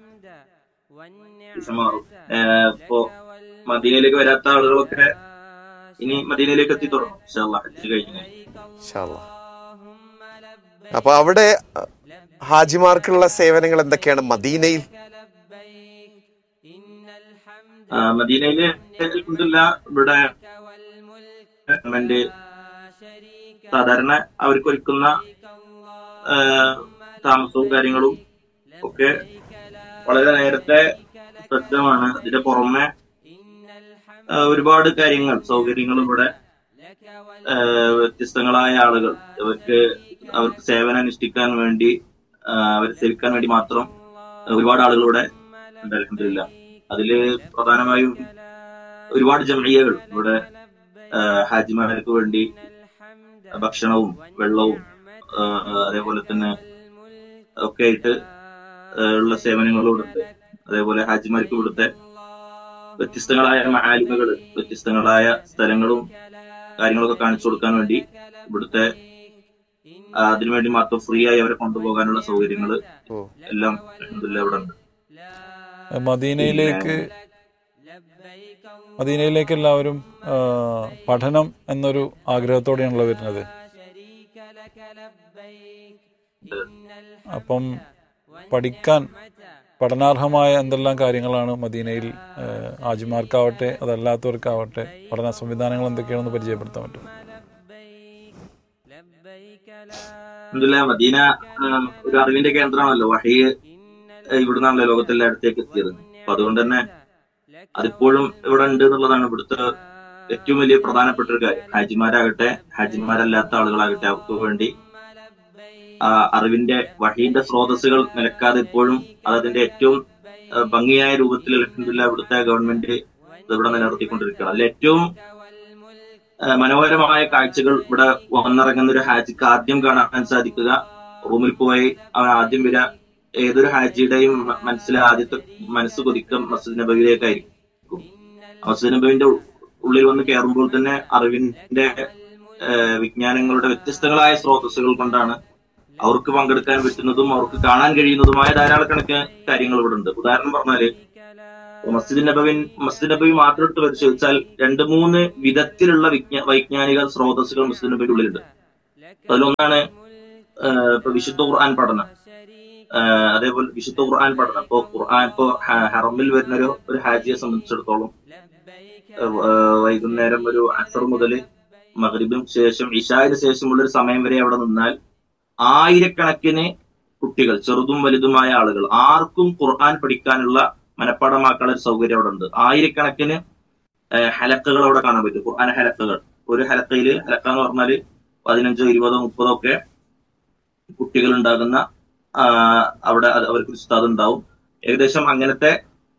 ഇപ്പോ മദീനയിലേക്ക് വരാത്ത ആളുകളൊക്കെ ഇനി മദീനയിലേക്ക് എത്തി തുടങ്ങും ഇൻഷാ അല്ലാഹ്. അപ്പൊ അവിടെ ഹാജിമാർക്കുള്ള സേവനങ്ങൾ എന്തൊക്കെയാണ് മദീനയിൽ? മദീനയില് ഇവിടെ ഗവൺമെന്റ് സാധാരണ അവർക്ക് ഒരുക്കുന്ന താമസവും കാര്യങ്ങളും ഒക്കെ വളരെ നേരത്തെ സജ്ജമാണ്. അതിന്റെ പുറമെ ഒരുപാട് കാര്യങ്ങൾ, സൗകര്യങ്ങളും ഇവിടെ വ്യത്യസ്തങ്ങളായ ആളുകൾ അവർക്ക് സേവനം അനുഷ്ഠിക്കാൻ വേണ്ടി, അവരെ സേവിക്കാൻ വേണ്ടി മാത്രം ഒരുപാട് ആളുകൾ ഇവിടെ ഉണ്ട്. അൽഹംദുലില്ലാ. അതില് പ്രധാനമായും ഒരുപാട് ജംഇയ്യകൾ ഇവിടെ ഹാജിമാർക്ക് വേണ്ടി ഭക്ഷണവും വെള്ളവും അതേപോലെ തന്നെ ഒക്കെ ആയിട്ട് ഉള്ള സേവനങ്ങളും ഉണ്ട്. അതേപോലെ ഹാജിമാർക്ക് ഇവിടുത്തെ വ്യത്യസ്തങ്ങളായ മഹാലിമകള്, വ്യത്യസ്തങ്ങളായ സ്ഥലങ്ങളും കാര്യങ്ങളൊക്കെ കാണിച്ചു കൊടുക്കാൻ വേണ്ടി ഇവിടുത്തെ അതിനുവേണ്ടി മാത്രം ഫ്രീ ആയി അവരെ കൊണ്ടുപോകാനുള്ള സൗകര്യങ്ങള് എല്ലാം അൽഹംദുലില്ലാ ഇവിടെ ഉണ്ട്. മദീനയിലേക്ക് എല്ലാവരും പഠനം എന്നൊരു ആഗ്രഹത്തോടെയാണല്ലോ വരുന്നത്. അപ്പം പഠനാർഹമായ എന്തെല്ലാം കാര്യങ്ങളാണ് മദീനയിൽ ഹാജിമാർക്കാവട്ടെ അതല്ലാത്തവർക്കാവട്ടെ പഠന സംവിധാനങ്ങൾ എന്തൊക്കെയാണെന്ന് പരിചയപ്പെടുത്താൻ പറ്റും? മദീന ഒരു അറിവിന്റെ കേന്ദ്രമാണല്ലോ. വഹി ഇവിടുന്നാണല്ലോ ലോകത്തെല്ലായിടത്തേക്ക് എത്തിയത്. അപ്പൊ അതുകൊണ്ട് തന്നെ അതിപ്പോഴും ഇവിടെ ഉണ്ട് എന്നുള്ളതാണ് ഇവിടുത്തെ ഏറ്റവും വലിയ പ്രധാനപ്പെട്ട ഒരു കാര്യം. ഹാജിമാരാകട്ടെ ഹാജിമാരല്ലാത്ത ആളുകളാകട്ടെ അവർക്ക് വേണ്ടി അറിവിന്റെ വഹീന്റെ സ്രോതസ്സുകൾ നിലക്കാതെ ഇപ്പോഴും അതതിന്റെ ഏറ്റവും ഭംഗിയായ രൂപത്തിൽ അൽഹംദുലില്ലാ ഇവിടുത്തെ ഗവൺമെന്റ് ഇവിടെ നിലനിർത്തിക്കൊണ്ടിരിക്കുകയാണ്. അതിൽ ഏറ്റവും മനോഹരമായ കാഴ്ചകൾ ഇവിടെ വന്നിറങ്ങുന്ന ഒരു ഹാജിക്ക് ആദ്യം കാണാൻ സാധിക്കുക, റൂമിൽ പോയി അവൻ ആദ്യം വരിക ഏതൊരു ഹാജിയുടെയും ആദ്യത്തെ മനസ്സ് കൊതിക്കം മസ്ജിദ് നബവിയിലേക്കായിരിക്കും. മസ്ജിദ് നബവിന്റെ ഉള്ളിൽ വന്ന് കയറുമ്പോൾ തന്നെ അറിവിന്റെ വിജ്ഞാനങ്ങളുടെ വ്യത്യസ്തങ്ങളായ സ്രോതസ്സുകൾ കൊണ്ടാണ് അവർക്ക് പങ്കെടുക്കാൻ പറ്റുന്നതും അവർക്ക് കാണാൻ കഴിയുന്നതുമായ ധാരാളക്കണക്കിന് കാര്യങ്ങൾ ഇവിടെ ഉണ്ട്. ഉദാഹരണം പറഞ്ഞാല് മസ്ജിദ് നബവി മാത്രം ഇട്ട് പരിശോധിച്ചാൽ 2-3 വിധത്തിലുള്ള വൈജ്ഞാനിക സ്രോതസ്സുകൾ മസ്ജിദ് നബിയുടെ ഉള്ളിലുണ്ട്. അതിലൊന്നാണ് ഇപ്പൊ വിശുദ്ധ ഖുർആൻ പഠനം. അതേപോലെ വിശുദ്ധ ഖുർആൻ പഠനം ഇപ്പൊ ഹറമിൽ വരുന്ന ഒരു ഹാജിയെ സംബന്ധിച്ചിടത്തോളം വൈകുന്നേരം ഒരു അസർ മുതൽ മഗ്രിബിന് ശേഷം ഇശായിന് ശേഷമുള്ള ഒരു സമയം വരെ അവിടെ നിന്നാൽ ആയിരക്കണക്കിന് കുട്ടികൾ, ചെറുതും വലുതുമായ ആളുകൾ, ആർക്കും ഖുർആൻ പഠിക്കാനുള്ള മനപ്പാടമാക്കാനുള്ള ഒരു സൗകര്യം അവിടെ ഉണ്ട്. ആയിരക്കണക്കിന് ഹലക്കകൾ അവിടെ കാണാൻ പറ്റും, ഖുർആൻ ഹലക്കകൾ. ഒരു ഹലക്കയില്, ഹലക്ക എന്ന് പറഞ്ഞാല് 15, 20, 30 ഒക്കെ കുട്ടികൾ ഉണ്ടാകുന്ന അവിടെ അവർക്ക് ഉസ്താദ് ഉണ്ടാവും. ഏകദേശം അങ്ങനത്തെ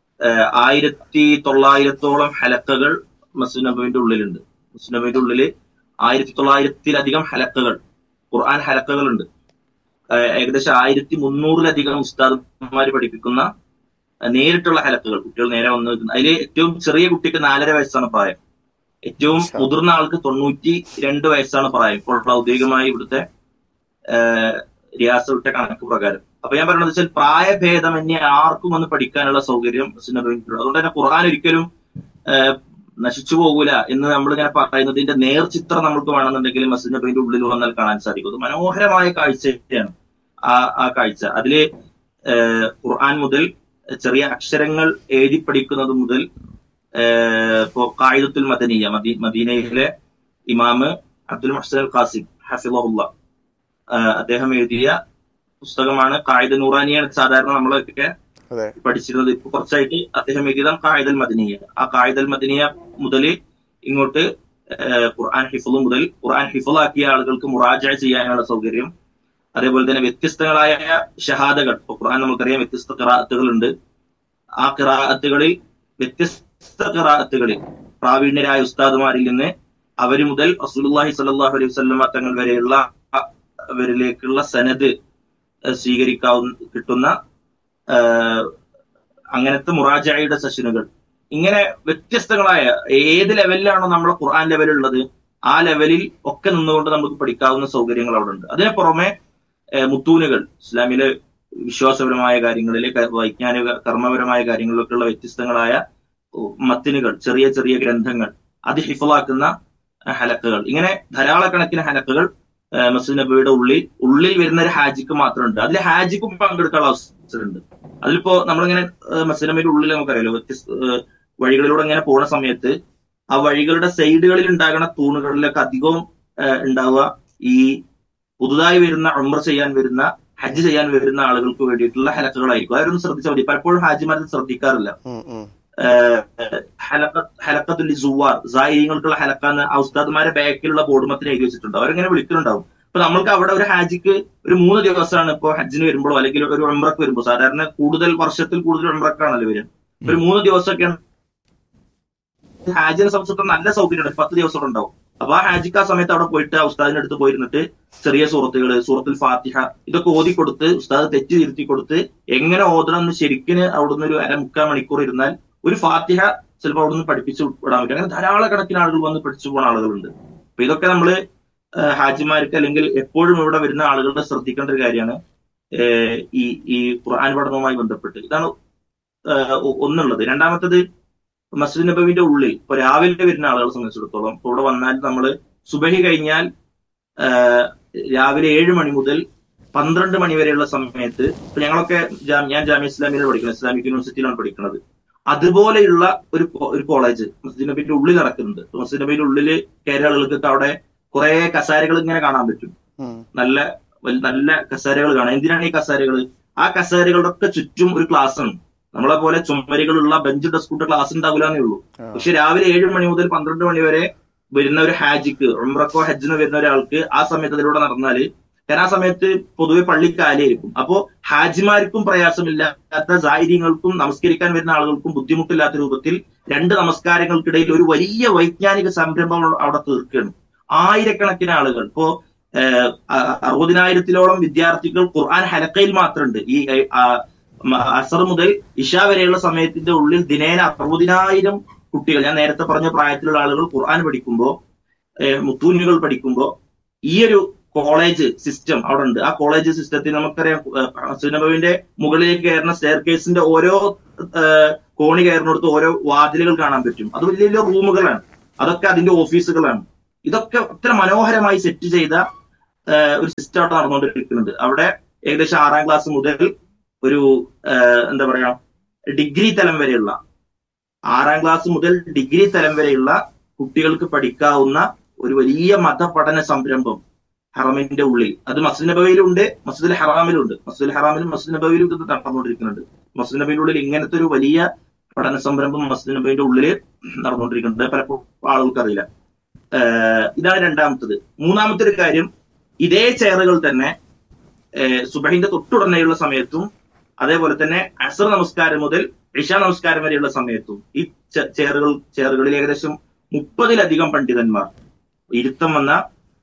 1900-ഓളം ഹലക്കകൾ മസ്ജിദ് നബവിന്റെ ഉള്ളിലുണ്ട്. മസ്ജിദ് നബവിന്റെ ഉള്ളില് 1900-ലധികം ഹലക്കകൾ, ഖുർആൻ ഹലക്കകളുണ്ട്. ഏകദേശം 1300-ലധികം ഉസ്താദുമാര് പഠിപ്പിക്കുന്ന നേരിട്ടുള്ള ഹലക്കകൾ, കുട്ടികൾ നേരെ വന്ന് നിൽക്കുന്ന. അതില് ഏറ്റവും ചെറിയ കുട്ടിക്ക് 4.5 വയസ്സാണ് പ്രായം. ഏറ്റവും മുതിർന്ന ആൾക്ക് 92 വയസ്സാണ് പ്രായം. ഇപ്പോൾ ഔദ്യോഗികമായി ഇവിടുത്തെ റിയാസ വിട്ട കണക്ക് പ്രകാരം. അപ്പൊ ഞാൻ പറയുന്നത് വെച്ചാൽ പ്രായഭേദമന്യേ ആർക്കും വന്ന് പഠിക്കാനുള്ള സൗകര്യം മസ്ജിദ് നബവിയിലുണ്ട്. അതുകൊണ്ട് തന്നെ ഖുർആൻ ഒരിക്കലും നശിച്ചു പോകൂല എന്ന് നമ്മളിങ്ങനെ പറയുന്നതിന്റെ നേർചിത്രം നമുക്ക് വേണമെന്നുണ്ടെങ്കിൽ മസ്ജിദ് നബവിന്റെ ഉള്ളിൽ വന്നാൽ കാണാൻ സാധിക്കും. അത് മനോഹരമായ കാഴ്ചയാണ് ആ കാഴ്ച. അതില് ഖുർആൻ മുതൽ ചെറിയ അക്ഷരങ്ങൾ എഴുതി പഠിക്കുന്നത് മുതൽ ഇപ്പോ ഖായിദത്തുൽ മദനിയ, മദീനയിലെ ഇമാമ് അബ്ദുൽ മുഹ്സിൻ അൽ ഖാസിം ഹഫിളഹുല്ലാ അദ്ദേഹം എഴുതിയ പുസ്തകമാണ് ഖായിദ നൂറാനിയാണ് സാധാരണ നമ്മളൊക്കെ പഠിച്ചിരുന്നത്. ഇപ്പൊ കുറച്ചായിട്ട് അദ്ദേഹം എഴുതിയതാണ് ഖായിദൽ മദനിയ. ആ ഖായിദൽ മദനിയ മുതൽ ഇങ്ങോട്ട് ഖുർആൻ ഹിഫ്ള് മുതൽ ഖുർആൻ ഹിഫ്ളാക്കിയ ആളുകൾക്ക് മുറാജഅ ചെയ്യാനുള്ള സൗകര്യം, അതേപോലെ തന്നെ വ്യത്യസ്തങ്ങളായ ഷഹാദകൾ. ഇപ്പൊ ഖുർആൻ നമുക്കറിയാം വ്യത്യസ്ത ഖിറാഅത്തുകളുണ്ട്. ആ ഖിറാഅത്തുകളിൽ വ്യത്യസ്ത ഖിറാഅത്തുകളിൽ പ്രാവീണ്യരായ ഉസ്താദുമാരിൽ നിന്ന് അവര് മുതൽ റസൂലുള്ളാഹി സ്വല്ലല്ലാഹു അലൈഹി വസല്ലം തങ്ങൾ വരെയുള്ള അവരിലേക്കുള്ള സനദ് കിട്ടുന്ന അങ്ങനത്തെ മുറാജഅയുടെ സെഷനുകൾ, ഇങ്ങനെ വ്യത്യസ്തങ്ങളായ ഏത് ലെവലിലാണോ നമ്മുടെ ഖുർആൻ ലെവലുള്ളത് ആ ലെവലിൽ ഒക്കെ നിന്നുകൊണ്ട് നമുക്ക് പഠിക്കാവുന്ന സൗകര്യങ്ങൾ അവിടെ ഉണ്ട്. അതിന് പുറമെ മുത്തൂനുകൾ, ഇസ്ലാമിലെ വിശ്വാസപരമായ കാര്യങ്ങളിലെ വൈജ്ഞാനിക കർമ്മപരമായ കാര്യങ്ങളിലൊക്കെയുള്ള വ്യത്യസ്തങ്ങളായ മത്തിനുകൾ, ചെറിയ ചെറിയ ഗ്രന്ഥങ്ങൾ, അത് ഹിഫ്ളാക്കുന്ന ഹലക്കകൾ, ഇങ്ങനെ ധാരാളക്കണക്കിന് ഹലക്കകൾ മസ്ജിദ് നബവിയുടെ ഉള്ളിൽ വരുന്ന ഒരു ഹാജിക്ക് മാത്രമുണ്ട്. അതിൽ ഹാജിക്കും പങ്കെടുക്കാനുള്ള അവസരമുണ്ട്. അതിലിപ്പോ നമ്മളിങ്ങനെ മസ്ജിദ് നബവിയുടെ ഉള്ളിൽ നമുക്കറിയാലോ വ്യത്യസ്ത വഴികളിലൂടെ ഇങ്ങനെ പോകുന്ന സമയത്ത് ആ വഴികളുടെ സൈഡുകളിൽ ഉണ്ടാകുന്ന തൂണുകളിലൊക്കെ അധികവും ഉണ്ടാവുക ഈ പുതുതായി വരുന്ന ഉംറ ചെയ്യാൻ വരുന്ന, ഹജ്ജ് ചെയ്യാൻ വരുന്ന ആളുകൾക്ക് വേണ്ടിയിട്ടുള്ള ഹലക്കകളായിരിക്കും. അവരൊന്നും ശ്രദ്ധിച്ചാൽ മതി. പലപ്പോഴും ഹാജിമാരത് ശ്രദ്ധിക്കാറില്ല. ഹലക്കത്തുൽ സുവാർ, സായിങ്ങൾക്കുള്ള ഹലക്ക എന്ന് ആ ഉസ്താദ്മാരെ ബാക്കിലുള്ള ബോർഡുമത്തിന് എഴുതി വെച്ചിട്ടുണ്ട്. അവരിങ്ങനെ വിളിക്കുന്നുണ്ടാവും. അപ്പൊ നമ്മൾക്ക് അവിടെ ഒരു ഹാജിക്ക് ഒരു 3 ദിവസമാണ് ഇപ്പൊ ഹജ്ജിന് വരുമ്പോഴോ അല്ലെങ്കിൽ ഒരു ഉംറക്ക് വരുമ്പോൾ, സാധാരണ വർഷത്തിൽ കൂടുതൽ ഉംറക്കാണല്ലോ വരിക. ഒരു 3 ദിവസമൊക്കെയാണ് ഹാജിനെ സംബന്ധിച്ചിടത്തോളം നല്ല സൗകര്യമാണ്. 10 ദിവസം ഉണ്ടാവും. അപ്പൊ ആ ഹാജിക്ക് ആ സമയത്ത് അവിടെ പോയിട്ട് ആ ഉസ്താദിന്റെ അടുത്ത് പോയിരുന്നിട്ട് ചെറിയ സൂറത്തുകള്, സൂറത്തുൽ ഫാത്തിഹ ഇതൊക്കെ ഓതി കൊടുത്ത് ഉസ്താദ് തെറ്റ് തിരുത്തി കൊടുത്ത് എങ്ങനെ ഓതണം എന്ന് ശരിക്കിന് അവിടുന്ന് ഒരു 3/4 മണിക്കൂർ ഇരുന്നാൽ ഒരു ഫാത്തിഹ ചിലപ്പോൾ അവിടുന്ന് പഠിപ്പിച്ചു വിടാൻ പറ്റും. അങ്ങനെ ധാരാളക്കണക്കിന് ആളുകൾ വന്ന് പഠിച്ചു പോകുന്ന ആളുകളുണ്ട്. അപ്പൊ ഇതൊക്കെ നമ്മള് ഹാജിമാർക്ക് അല്ലെങ്കിൽ എപ്പോഴും ഇവിടെ വരുന്ന ആളുകളുടെ ശ്രദ്ധിക്കേണ്ട ഒരു കാര്യമാണ് ഈ ഖുർആൻ പഠനവുമായി ബന്ധപ്പെട്ട്. ഇതാണ് ഒന്നുള്ളത്. രണ്ടാമത്തത് മസ്ജിദ് നബവിന്റെ ഉള്ളിൽ ഇപ്പൊ രാവിലെ വരുന്ന ആളുകളെ സംബന്ധിച്ചിടത്തോളം ഇപ്പൊ ഇവിടെ വന്നാൽ നമ്മള് സുബഹി കഴിഞ്ഞാൽ രാവിലെ 7 മണി മുതൽ 12 മണി വരെയുള്ള സമയത്ത് ഇപ്പൊ ഞങ്ങളൊക്കെ ഞാൻ ജാമിയ ഇസ്ലാമിയിലാണ് പഠിക്കുന്നത്, ഇസ്ലാമിക് യൂണിവേഴ്സിറ്റിയിലാണ് പഠിക്കുന്നത്. അതുപോലെയുള്ള ഒരു കോളേജ് മസ്ജിദ് നബിയുടെ ഉള്ളിൽ നടക്കുന്നുണ്ട്. മസ്ജിദ് നബിയുടെ ഉള്ളില് കയറിയ ആളുകൾക്ക് അവിടെ കുറെ കസേരകൾ ഇങ്ങനെ കാണാൻ പറ്റും. നല്ല നല്ല കസേരകൾ കാണാം. എന്തിനാണ് ഈ കസേരകൾ? ആ കസേരകളുടെ ഒക്കെ ചുറ്റും ഒരു ക്ലാസ് ആണ്. നമ്മളെ പോലെ ചുമരികളുള്ള ബെഞ്ച് ഡെസ്കുള്ള ക്ലാസ് ഉണ്ടാവില്ലാന്നേ ഉള്ളൂ. പക്ഷെ രാവിലെ 7 മണി മുതൽ 12 മണി വരെ വരുന്ന ഒരു ഹാജിക്ക്, ഉംറക്കോ ഹജ്ജിനോ വരുന്ന ഒരാൾക്ക് ആ സമയത്ത് അതിലൂടെ നടന്നാല്, കാരണം ആ സമയത്ത് പൊതുവെ പള്ളി കാലിയായിരിക്കും. അപ്പോ ഹാജിമാർക്കും പ്രയാസമില്ലാത്ത, സായിര്യങ്ങൾക്കും നമസ്കരിക്കാൻ വരുന്ന ആളുകൾക്കും ബുദ്ധിമുട്ടില്ലാത്ത രൂപത്തിൽ 2 നമസ്കാരങ്ങൾക്കിടയിൽ ഒരു വലിയ വൈജ്ഞാനിക സംരംഭം അവിടെ തീർക്കുകയാണ്. ആയിരക്കണക്കിന് ആളുകൾ, ഇപ്പോ 60,000-ഓളം വിദ്യാർത്ഥികൾ ഖുർആൻ ഹലക്കയിൽ മാത്രമുണ്ട്. ഈ അസർ മുതൽ ഇഷ വരെയുള്ള സമയത്തിന്റെ ഉള്ളിൽ ദിനേന 60,000 കുട്ടികൾ, ഞാൻ നേരത്തെ പറഞ്ഞ പ്രായത്തിലുള്ള ആളുകൾ ഖുർആൻ പഠിക്കുമ്പോ, മുത്തൂനുകൾ പഠിക്കുമ്പോ ഈ ഒരു കോളേജ് സിസ്റ്റം അവിടെ ഉണ്ട്. ആ കോളേജ് സിസ്റ്റത്തിൽ നമുക്കറിയാം മസ്ജിദ് നബവിന്റെ മുകളിലേക്ക് കയറുന്ന സ്റ്റെയർ കേസിന്റെ ഓരോ കോണി കയറുന്നിടത്ത് ഓരോ വാതിലുകൾ കാണാൻ പറ്റും. അത് വലിയ വലിയ റൂമുകളാണ്, അതൊക്കെ അതിന്റെ ഓഫീസുകളാണ്. ഇതൊക്കെ അത്ര മനോഹരമായി സെറ്റ് ചെയ്ത ഒരു സിസ്റ്റം അവിടെ നടന്നുകൊണ്ടിരിക്കുന്നുണ്ട്. അവിടെ ഏകദേശം 6ാം ക്ലാസ് മുതൽ ഒരു എന്താ പറയാ ഡിഗ്രി തലം വരെയുള്ള 6ാം ക്ലാസ് മുതൽ ഡിഗ്രി തലം വരെയുള്ള കുട്ടികൾക്ക് പഠിക്കാവുന്ന ഒരു വലിയ മതപഠന സംരംഭം ഹറമിന്റെ ഉള്ളിൽ. അത് മസ്ജിദ് നബവിയിലുണ്ട്, മസ്ജിദുൽ ഹറാമിലുണ്ട്. മസ്ജിദുൽ ഹറാമിലും മസ്ജിദ് നബവിയിലും ഇത് നടന്നുകൊണ്ടിരിക്കുന്നുണ്ട്. മസ്ജിദ് നബിയുടെ ഉള്ളിൽ ഇങ്ങനത്തെ ഒരു വലിയ പഠന സംരംഭം മസ്ജിദ് നബിയുടെ ഉള്ളിൽ നടന്നുകൊണ്ടിരിക്കുന്നുണ്ട്. പലപ്പോഴും ആളുകൾക്ക് അറിയില്ല. ഇതാണ് രണ്ടാമത്തത്. മൂന്നാമത്തെ ഒരു കാര്യം, ഇതേ ചെയറുകൾ തന്നെ സുബഹിന്റെ തൊട്ടുടനെയുള്ള സമയത്തും അതേപോലെ തന്നെ അസർ നമസ്കാരം മുതൽ ഇശാ നമസ്കാരം വരെയുള്ള സമയത്തും ഈ ചെയറുകളിൽ ഏകദേശം 30-ലധികം പണ്ഡിതന്മാർ ഇരുത്തം വന്ന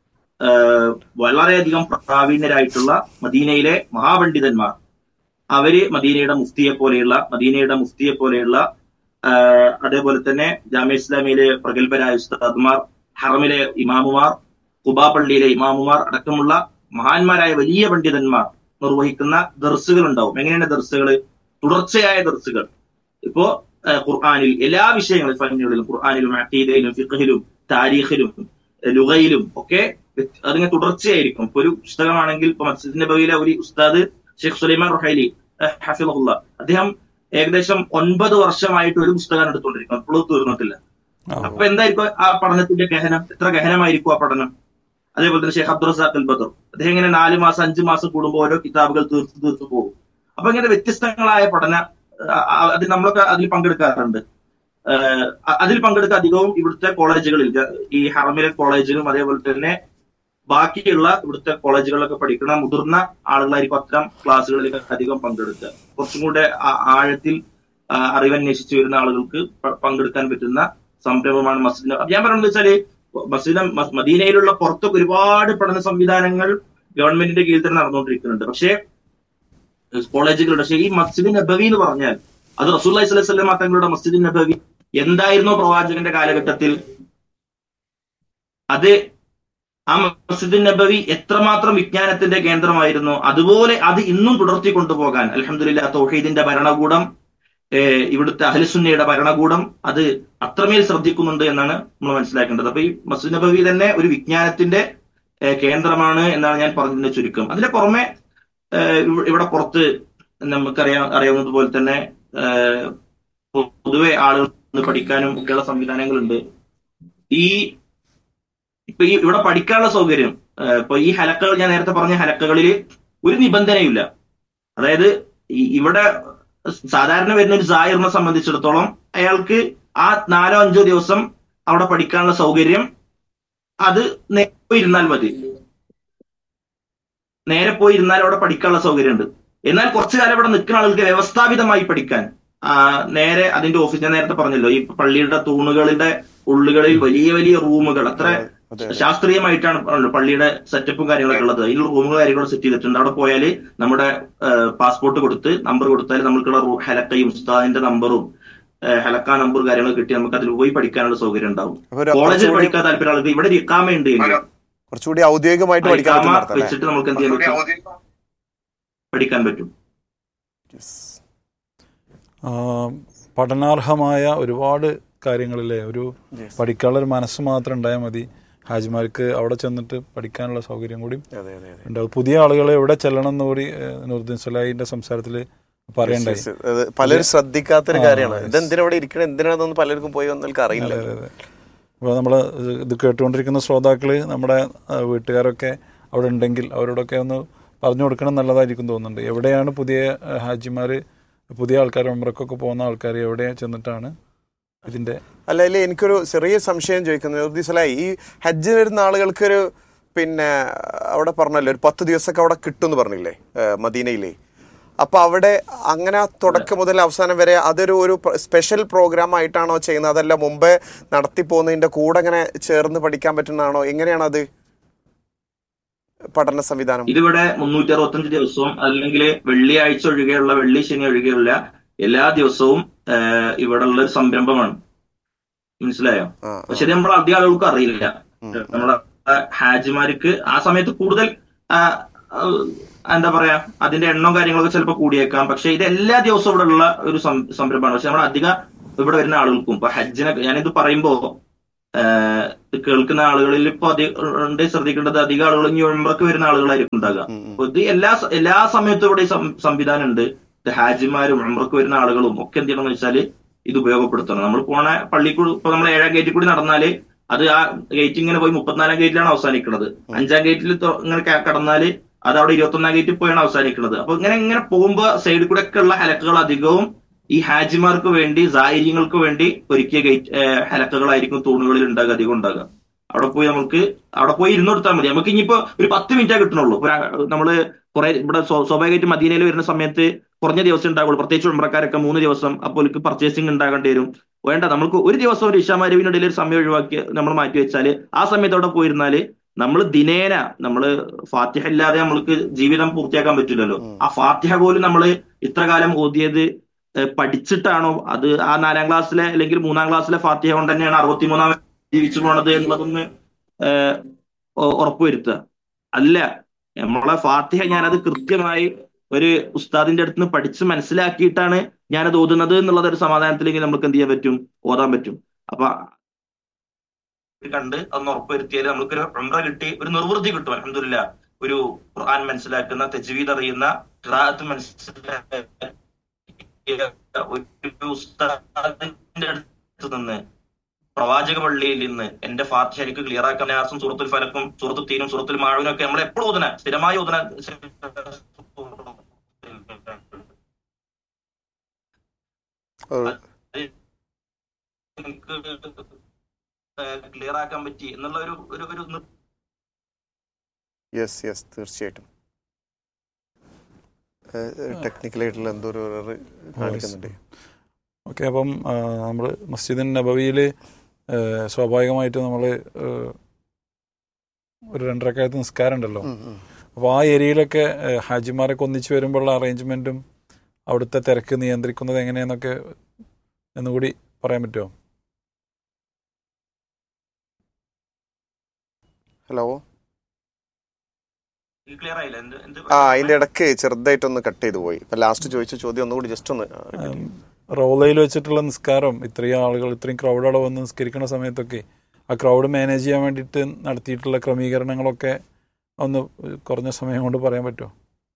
വളരെയധികം പ്രാവീണ്യരായിട്ടുള്ള മദീനയിലെ മഹാപണ്ഡിതന്മാർ, അവര് മദീനയുടെ മുഫ്തിയെ പോലെയുള്ള അതേപോലെ തന്നെ ജാമിഅ ഇസ്ലാമിയിലെ പ്രഗത്ഭരായ ഉസ്താദുമാർ, ഹറമിലെ ഇമാമുമാർ, ഖുബാ പള്ളിയിലെ ഇമാമുമാർ അടക്കമുള്ള മഹാന്മാരായ വലിയ പണ്ഡിതന്മാർ നിർവഹിക്കുന്ന ദർസുകൾ ഉണ്ടാവും. എങ്ങനെയാണ് ദർസുകൾ? തുടർച്ചയായ ദർസുകൾ. ഇപ്പോ ഖുർആനിൽ എല്ലാ വിഷയങ്ങളും, ഫന്നികളിലും, ഖുർആനിലും, അഖീദയിലും, ഫിഖ്ഹിലും, താരീഖിലും, ലുഗയിലും ഒക്കെ അതിങ്ങനെ തുടർച്ചയായിരിക്കും. ഇപ്പൊ ഒരു പുസ്തകമാണെങ്കിൽ ഇപ്പൊ മസ്ജിദ് നബവിയിലെ ഒരു ഉസ്താദ് ഷെയ്ഖ് സുലൈമാൻ റുഹൈലി ഹഫിളഹുല്ലാ, അദ്ദേഹം ഏകദേശം 9 വർഷമായിട്ട് ഒരു പുസ്തകം എടുത്തുകൊണ്ടിരിക്കും, അപ്പോഴും തീർന്നിട്ടില്ല. അപ്പൊ എന്തായിരിക്കും ആ പഠനത്തിന്റെ ഗഹനം? എത്ര ഗഹനമായിരിക്കും ആ പഠനം? അതേപോലെ തന്നെ ഷെയ്ഖ് അബ്ദുൾ റസാഖ് അൽ ബദർ, അദ്ദേഹം ഇങ്ങനെ 4 മാസം 5 മാസം കൂടുമ്പോൾ ഓരോ കിതാബുകൾ തീർത്തു പോകും. അപ്പൊ ഇങ്ങനെ വ്യത്യസ്തങ്ങളായ പഠന അതിൽ നമ്മളൊക്കെ അതിൽ പങ്കെടുക്കാറുണ്ട്. അതിൽ പങ്കെടുക്കുക അധികവും ഇവിടുത്തെ കോളേജുകളിൽ, ഈ ഹറമിലെ കോളേജിലും അതേപോലെ തന്നെ ബാക്കിയുള്ള ഇവിടുത്തെ കോളേജുകളിലൊക്കെ പഠിക്കുന്ന മുതിർന്ന ആളുകളായിരിക്കും അത്തരം ക്ലാസ്സുകളിലേക്ക് അധികം പങ്കെടുക്കുക. കുറച്ചും കൂടെ ആഴത്തിൽ അറിവന്വേഷിച്ചു വരുന്ന ആളുകൾക്ക് പങ്കെടുക്കാൻ പറ്റുന്ന സംരംഭമാണ് മസ്ജിദ്. ഞാൻ പറയുന്നത് വെച്ചാല് മദീനയിലുള്ള പുറത്തൊക്കെ ഒരുപാട് പഠന സംവിധാനങ്ങൾ ഗവൺമെന്റിന്റെ കീഴിൽ തന്നെ നടന്നുകൊണ്ടിരിക്കുന്നുണ്ട്. പക്ഷേ കോളേജുകളുടെ, പക്ഷേ ഈ മസ്ജിദ് നബവി എന്ന് പറഞ്ഞാൽ അത് റസൂലുള്ളാഹി സ്വല്ലല്ലാഹു അലൈഹി വസല്ലം തങ്ങളുടെ മസ്ജിദ് നബവി എന്തായിരുന്നോ പ്രവാചകന്റെ കാലഘട്ടത്തിൽ, അത് ആ മസ്ജിദ് നബവി എത്രമാത്രം വിജ്ഞാനത്തിന്റെ കേന്ദ്രമായിരുന്നു, അതുപോലെ അത് ഇന്നും തുടർത്തി കൊണ്ടുപോകാൻ അൽഹംദുലില്ലാഹ് തൗഹീദിന്റെ ഭരണകൂടം, ഇവിടുത്തെ അഹ്ലുസുന്നയുടെ ഭരണകൂടം അത് അത്രമേൽ ശ്രദ്ധിക്കുന്നുണ്ട് എന്നാണ് നമ്മൾ മനസ്സിലാക്കേണ്ടത്. അപ്പൊ ഈ മസ്ജിദ് നബവി തന്നെ ഒരു വിജ്ഞാനത്തിന്റെ കേന്ദ്രമാണ് എന്നാണ് ഞാൻ പറഞ്ഞതിന്റെ ചുരുക്കം. അതിന്റെ പുറമെ ഇവിടെ പുറത്ത് അറിയാവുന്നതുപോലെ തന്നെ പൊതുവെ ആളുകൾ പഠിക്കാനും ഒക്കെയുള്ള സംവിധാനങ്ങളുണ്ട്. ഇപ്പൊ ഇവിടെ പഠിക്കാനുള്ള സൗകര്യം, ഇപ്പൊ ഈ ഹലക്കകൾ, ഞാൻ നേരത്തെ പറഞ്ഞ ഹലക്കകളിൽ ഒരു നിബന്ധനയില്ല. അതായത് ഇവിടെ സാധാരണ വരുന്ന ഒരു സായിറിനെ സംബന്ധിച്ചിടത്തോളം അയാൾക്ക് ആ 4-5 ദിവസം അവിടെ പഠിക്കാനുള്ള സൗകര്യം അത് നേരെ പോയി ഇരുന്നാൽ മതി. നേരെ പോയി ഇരുന്നാൽ അവിടെ പഠിക്കാനുള്ള സൗകര്യമുണ്ട്. എന്നാൽ കുറച്ചു കാലം ഇവിടെ നിൽക്കുന്ന ആളുകൾക്ക് വ്യവസ്ഥാപിതമായി പഠിക്കാൻ നേരെ അതിന്റെ ഓഫീസ്, ഞാൻ നേരത്തെ പറഞ്ഞല്ലോ, ഈ പള്ളിയുടെ തൂണുകളുടെ ഉള്ളുകളിൽ വലിയ വലിയ റൂമുകൾ, അത്ര ശാസ്ത്രീയമായിട്ടാണ് പള്ളിയുടെ സെറ്റപ്പും കാര്യങ്ങളൊക്കെ ഉള്ളത്. അതിനുള്ള റൂമുകൾ കാര്യങ്ങളും സെറ്റ് ചെയ്തിട്ടുണ്ട്. അവിടെ പോയാൽ നമ്മുടെ പാസ്പോർട്ട് കൊടുത്ത് നമ്പർ കൊടുത്താൽ നമുക്കുള്ള ഹലക്കയും ഉസ്താദിന്റെ നമ്പറും ഹലക്ക നമ്പർ കാര്യങ്ങളൊക്കെ കിട്ടി നമുക്ക് അതിൽ പോയി പഠിക്കാനുള്ള സൗകര്യം ഉണ്ടാവും. കോളേജിൽ പഠിക്കാൻ താല്പര്യം ആൾക്ക് ഇവിടെ ഇഖാമയുണ്ട്, കുറച്ചുകൂടി ഔദ്യോഗികമായിട്ട് വെച്ചിട്ട് നമുക്ക് എന്ത് ചെയ്യാൻ പറ്റും, പഠിക്കാൻ പറ്റും. പഠനാർഹമായ ഒരുപാട് കാര്യങ്ങളിലെ ഒരു പഠിക്കാനുള്ള ഒരു മനസ്സ് മാത്രം ഉണ്ടായാൽ മതി. ഹാജിമാർക്ക് അവിടെ ചെന്നിട്ട് പഠിക്കാനുള്ള സൗകര്യം കൂടി ഉണ്ടാവും. പുതിയ ആളുകളെ എവിടെ ചെല്ലണം എന്ന് കൂടി നൂറുദ്ദീൻ സ്വലാഹിന്റെ സംസാരത്തിൽ പറയണ്ടായി. പലരും ശ്രദ്ധിക്കാത്തൊരു കാര്യമാണ്. ഇതെന്തിനാ ഇവിടെ ഇരിക്കണം, എന്തിനാണെന്ന് പലർക്കും പോയി വന്നവർക്ക് അറിയില്ല. അപ്പോൾ നമ്മൾ ഇത് കേട്ടുകൊണ്ടിരിക്കുന്ന ശ്രോതാക്കൾ, നമ്മുടെ വീട്ടുകാരൊക്കെ അവിടെ ഉണ്ടെങ്കിൽ അവരോടൊക്കെ ഒന്ന് പറഞ്ഞു കൊടുക്കണം നല്ലതായിരിക്കും തോന്നുന്നുണ്ട്. എവിടെയാണ് പുതിയ ഹാജിമാർ, പുതിയ ആൾക്കാർ, ഉംറക്കൊക്കെ പോകുന്ന ആൾക്കാർ എവിടെ ചെന്നിട്ടാണ് ഇതിന്റെ? അല്ല, എനിക്കൊരു ചെറിയ സംശയം ചോദിക്കുന്നത്, ഈ ഹജ്ജ് വരുന്ന ആളുകൾക്കൊരു അവിടെ പറഞ്ഞല്ലോ ഒരു 10 ദിവസമൊക്കെ അവിടെ കിട്ടുമെന്ന് പറഞ്ഞില്ലേ മദീനയിലെ? അപ്പൊ അവിടെ അങ്ങനെ തുടക്കം മുതൽ അവസാനം വരെ അതൊരു സ്പെഷ്യൽ പ്രോഗ്രാം ആയിട്ടാണോ ചെയ്യുന്നത്, അതല്ല മുമ്പേ നടത്തി പോകുന്നതിന്റെ കൂടെ അങ്ങനെ ചേർന്ന് പഠിക്കാൻ പറ്റുന്നതാണോ? എങ്ങനെയാണ് അത് പഠന സംവിധാനം? ഇതിവിടെ 365 ദിവസവും, അല്ലെങ്കിൽ വെള്ളിയാഴ്ച ഒഴികെയുള്ള, വെള്ളി ശനി ഒഴികെയുള്ള എല്ലാ ദിവസവും ഇവിടെ ഉള്ള ഒരു സംരംഭമാണ്. മനസ്സിലായോ? പക്ഷെ നമ്മൾ അധികം ആളുകൾക്ക് അറിയില്ല. നമ്മളെ ഹാജിമാർക്ക് ആ സമയത്ത് കൂടുതൽ എന്താ പറയാ അതിന്റെ എണ്ണവും കാര്യങ്ങളൊക്കെ ചിലപ്പോൾ കൂടിയേക്കാം. പക്ഷെ ഇത് എല്ലാ ദിവസവും ഇവിടെ ഉള്ള ഒരു സംരംഭമാണ്. പക്ഷെ നമ്മൾ അധികം ഇവിടെ വരുന്ന ആളുകൾക്കും ഇപ്പൊ ഹജ്ജിനൊക്കെ ഞാനിത് പറയുമ്പോ കേൾക്കുന്ന ആളുകളിൽ ഇപ്പൊ അധികം ശ്രദ്ധിക്കേണ്ടത് അധികം ആളുകൾ ഇനി ഉംറക്ക് വരുന്ന ആളുകളായിരിക്കും ഉണ്ടാകുക. അപ്പൊ ഇത് എല്ലാ സമയത്തും ഇവിടെ ഈ സംവിധാനം ഉണ്ട്. ഹാജിമാരും ഉംറക്ക് വരുന്ന ആളുകളും ഒക്കെ എന്ത് ചെയ്യണമെന്ന് വെച്ചാല് ഇത് ഉപയോഗപ്പെടുത്തണം. നമ്മൾ പോണ പള്ളിക്കൂടി ഇപ്പൊ നമ്മൾ 7ാം ഗേറ്റിൽ കൂടി നടന്നാല് അത് ആ ഗേറ്റ് ഇങ്ങനെ പോയി 34ാം ഗേറ്റിലാണ് അവസാനിക്കുന്നത്. 5ാം ഗേറ്റിൽ ഇങ്ങനെ കടന്നാല് അത് അവിടെ 21ാം ഗേറ്റിൽ പോയാണ് അവസാനിക്കുന്നത്. അപ്പൊ ഇങ്ങനെ പോകുമ്പോ സൈഡിൽ കൂടെ ഒക്കെ ഉള്ള ഹലക്കുകൾ അധികവും ഈ ഹാജിമാർക്ക് വേണ്ടി സായിര്യങ്ങൾക്ക് വേണ്ടി ഒരുക്കിയ ഹലക്കുകളായിരിക്കും തൂണുകളിൽ ഉണ്ടാകുക, അധികം ഉണ്ടാകുക. അവിടെ പോയി ഇരുന്നെടുത്താൽ മതി. നമുക്ക് ഇനിയിപ്പോ ഒരു 10 മിനിറ്റേ കിട്ടണുള്ളൂ. നമ്മള് കുറെ ഇവിടെ സ്വാഭാവികമായിട്ട് മദീനയിൽ വരുന്ന സമയത്ത് കുറഞ്ഞ ദിവസം ഉണ്ടാവുള്ളൂ. പ്രത്യേകിച്ച് ഉംറക്കാരൊക്കെ 3 ദിവസം അപ്പോൾ പർച്ചേസിംഗ് ഉണ്ടാകേണ്ടി വരും. വേണ്ട, നമുക്ക് ഒരു ദിവസം ഒരു ഇശാ മഗ്‌രിബിനിടയിൽ ഒരു സമയം ഒഴിവാക്കി നമ്മൾ മാറ്റി വെച്ചാല് ആ സമയത്ത് അവിടെ പോയിരുന്നാല് നമ്മൾ ദിനേന ഫാത്തിഹ ഇല്ലാതെ നമ്മൾക്ക് ജീവിതം പൂർത്തിയാക്കാൻ പറ്റില്ലല്ലോ. ആ ഫാത്തിഹ പോലും നമ്മൾ ഇത്ര കാലം ഓതിയത് പഠിച്ചിട്ടാണോ, അത് ആ 4ാം ക്ലാസ്സിലെ അല്ലെങ്കിൽ 3ാം ക്ലാസ്സിലെ ഫാത്തിഹ കൊണ്ട് തന്നെയാണ് 63ാം ജീവിച്ചു പോണത് എന്നുള്ളതൊന്ന് ഉറപ്പുവരുത്തുക. അല്ല, നമ്മളെ ഫാത്തിഹ ഞാനത് കൃത്യമായി ഒരു ഉസ്താദിന്റെ അടുത്ത് നിന്ന് പഠിച്ച് മനസ്സിലാക്കിയിട്ടാണ് ഞാനത് ഓതുന്നത് എന്നുള്ളത് ഒരു സമാധാനത്തിലേക്ക് നമുക്ക് എന്ത് ചെയ്യാൻ പറ്റും, ഓതാൻ പറ്റും. അപ്പൊ കണ്ട് അതൊന്ന് ഉറപ്പുവരുത്തിയാൽ നമുക്കൊരു ഉംറ കിട്ടി, ഒരു നിർവൃത്തി കിട്ടും. അൽഹംദുലില്ലാ, ഒരു ഖുർആൻ മനസ്സിലാക്കുന്ന, തജ്വീദ് അറിയുന്ന, ഖിറാഅത്ത് മനസ്സിലാക്കിയ ഒരു ഉസ്താദിന്റെ അടുത്ത് നിന്ന്, പ്രവാചക പള്ളിയിൽ നിന്ന് എന്റെ ഫാത്തിഹ എനിക്ക് ക്ലിയർ ആക്കാൻ യാസും സൂറത്തുൽ ഫലക്കും സൂറത്തുൽ തീനും സൂറത്തുൽ മാഊനും ഒക്കെ നമ്മൾ എപ്പോഴും ഓതന, സ്ഥിരമായി ഓതന എനിക്ക് ക്ലിയർ ആക്കാൻ പറ്റി എന്നുള്ള ഒരു യെസ് തീർച്ചയായിട്ടും ടെക്നിക്കലായിട്ടുള്ള എന്തോ ഒരു എറർ കാണിക്കുന്നുണ്ട്. ഓക്കെ, അപ്പം നമ്മൾ മസ്ജിദ് നബവിയിൽ സ്വാഭാവികമായിട്ട് നമ്മൾ ഒരു 2 റക്അത്ത് നിസ്കാരം ഉണ്ടല്ലോ. അപ്പോൾ ആ ഏരിയയിലൊക്കെ ഹാജിമാരൊക്കെ ഒന്നിച്ച് വരുമ്പോഴുള്ള അറേഞ്ച്മെൻറ്റും അവിടുത്തെ തിരക്ക് നിയന്ത്രിക്കുന്നത് എങ്ങനെയെന്നൊക്കെ എന്നുകൂടി പറയാൻ പറ്റുമോ? ഹലോ, ക്ലിയർ ആയില്ല. അതിന്റെ ഇടയ്ക്ക് ചെറുതായിട്ടൊന്ന് കട്ട് ചെയ്തു പോയി. ഇപ്പൊ ലാസ്റ്റ് ചോദിച്ച ചോദ്യം ഒന്നുകൂടി ജസ്റ്റ് ഒന്ന്. റൗളയിൽ വെച്ചിട്ടുള്ള നിസ്കാരം, ഇത്രയും ആളുകൾ, ഇത്രയും ക്രൗഡോടെ വന്ന് നിസ്കരിക്കുന്ന സമയത്തൊക്കെ ആ ക്രൗഡ് മാനേജ് ചെയ്യാൻ വേണ്ടിയിട്ട് നടത്തിയിട്ടുള്ള ക്രമീകരണങ്ങളൊക്കെ ഒന്ന് കുറഞ്ഞ സമയം കൊണ്ട് പറയാൻ പറ്റുമോ?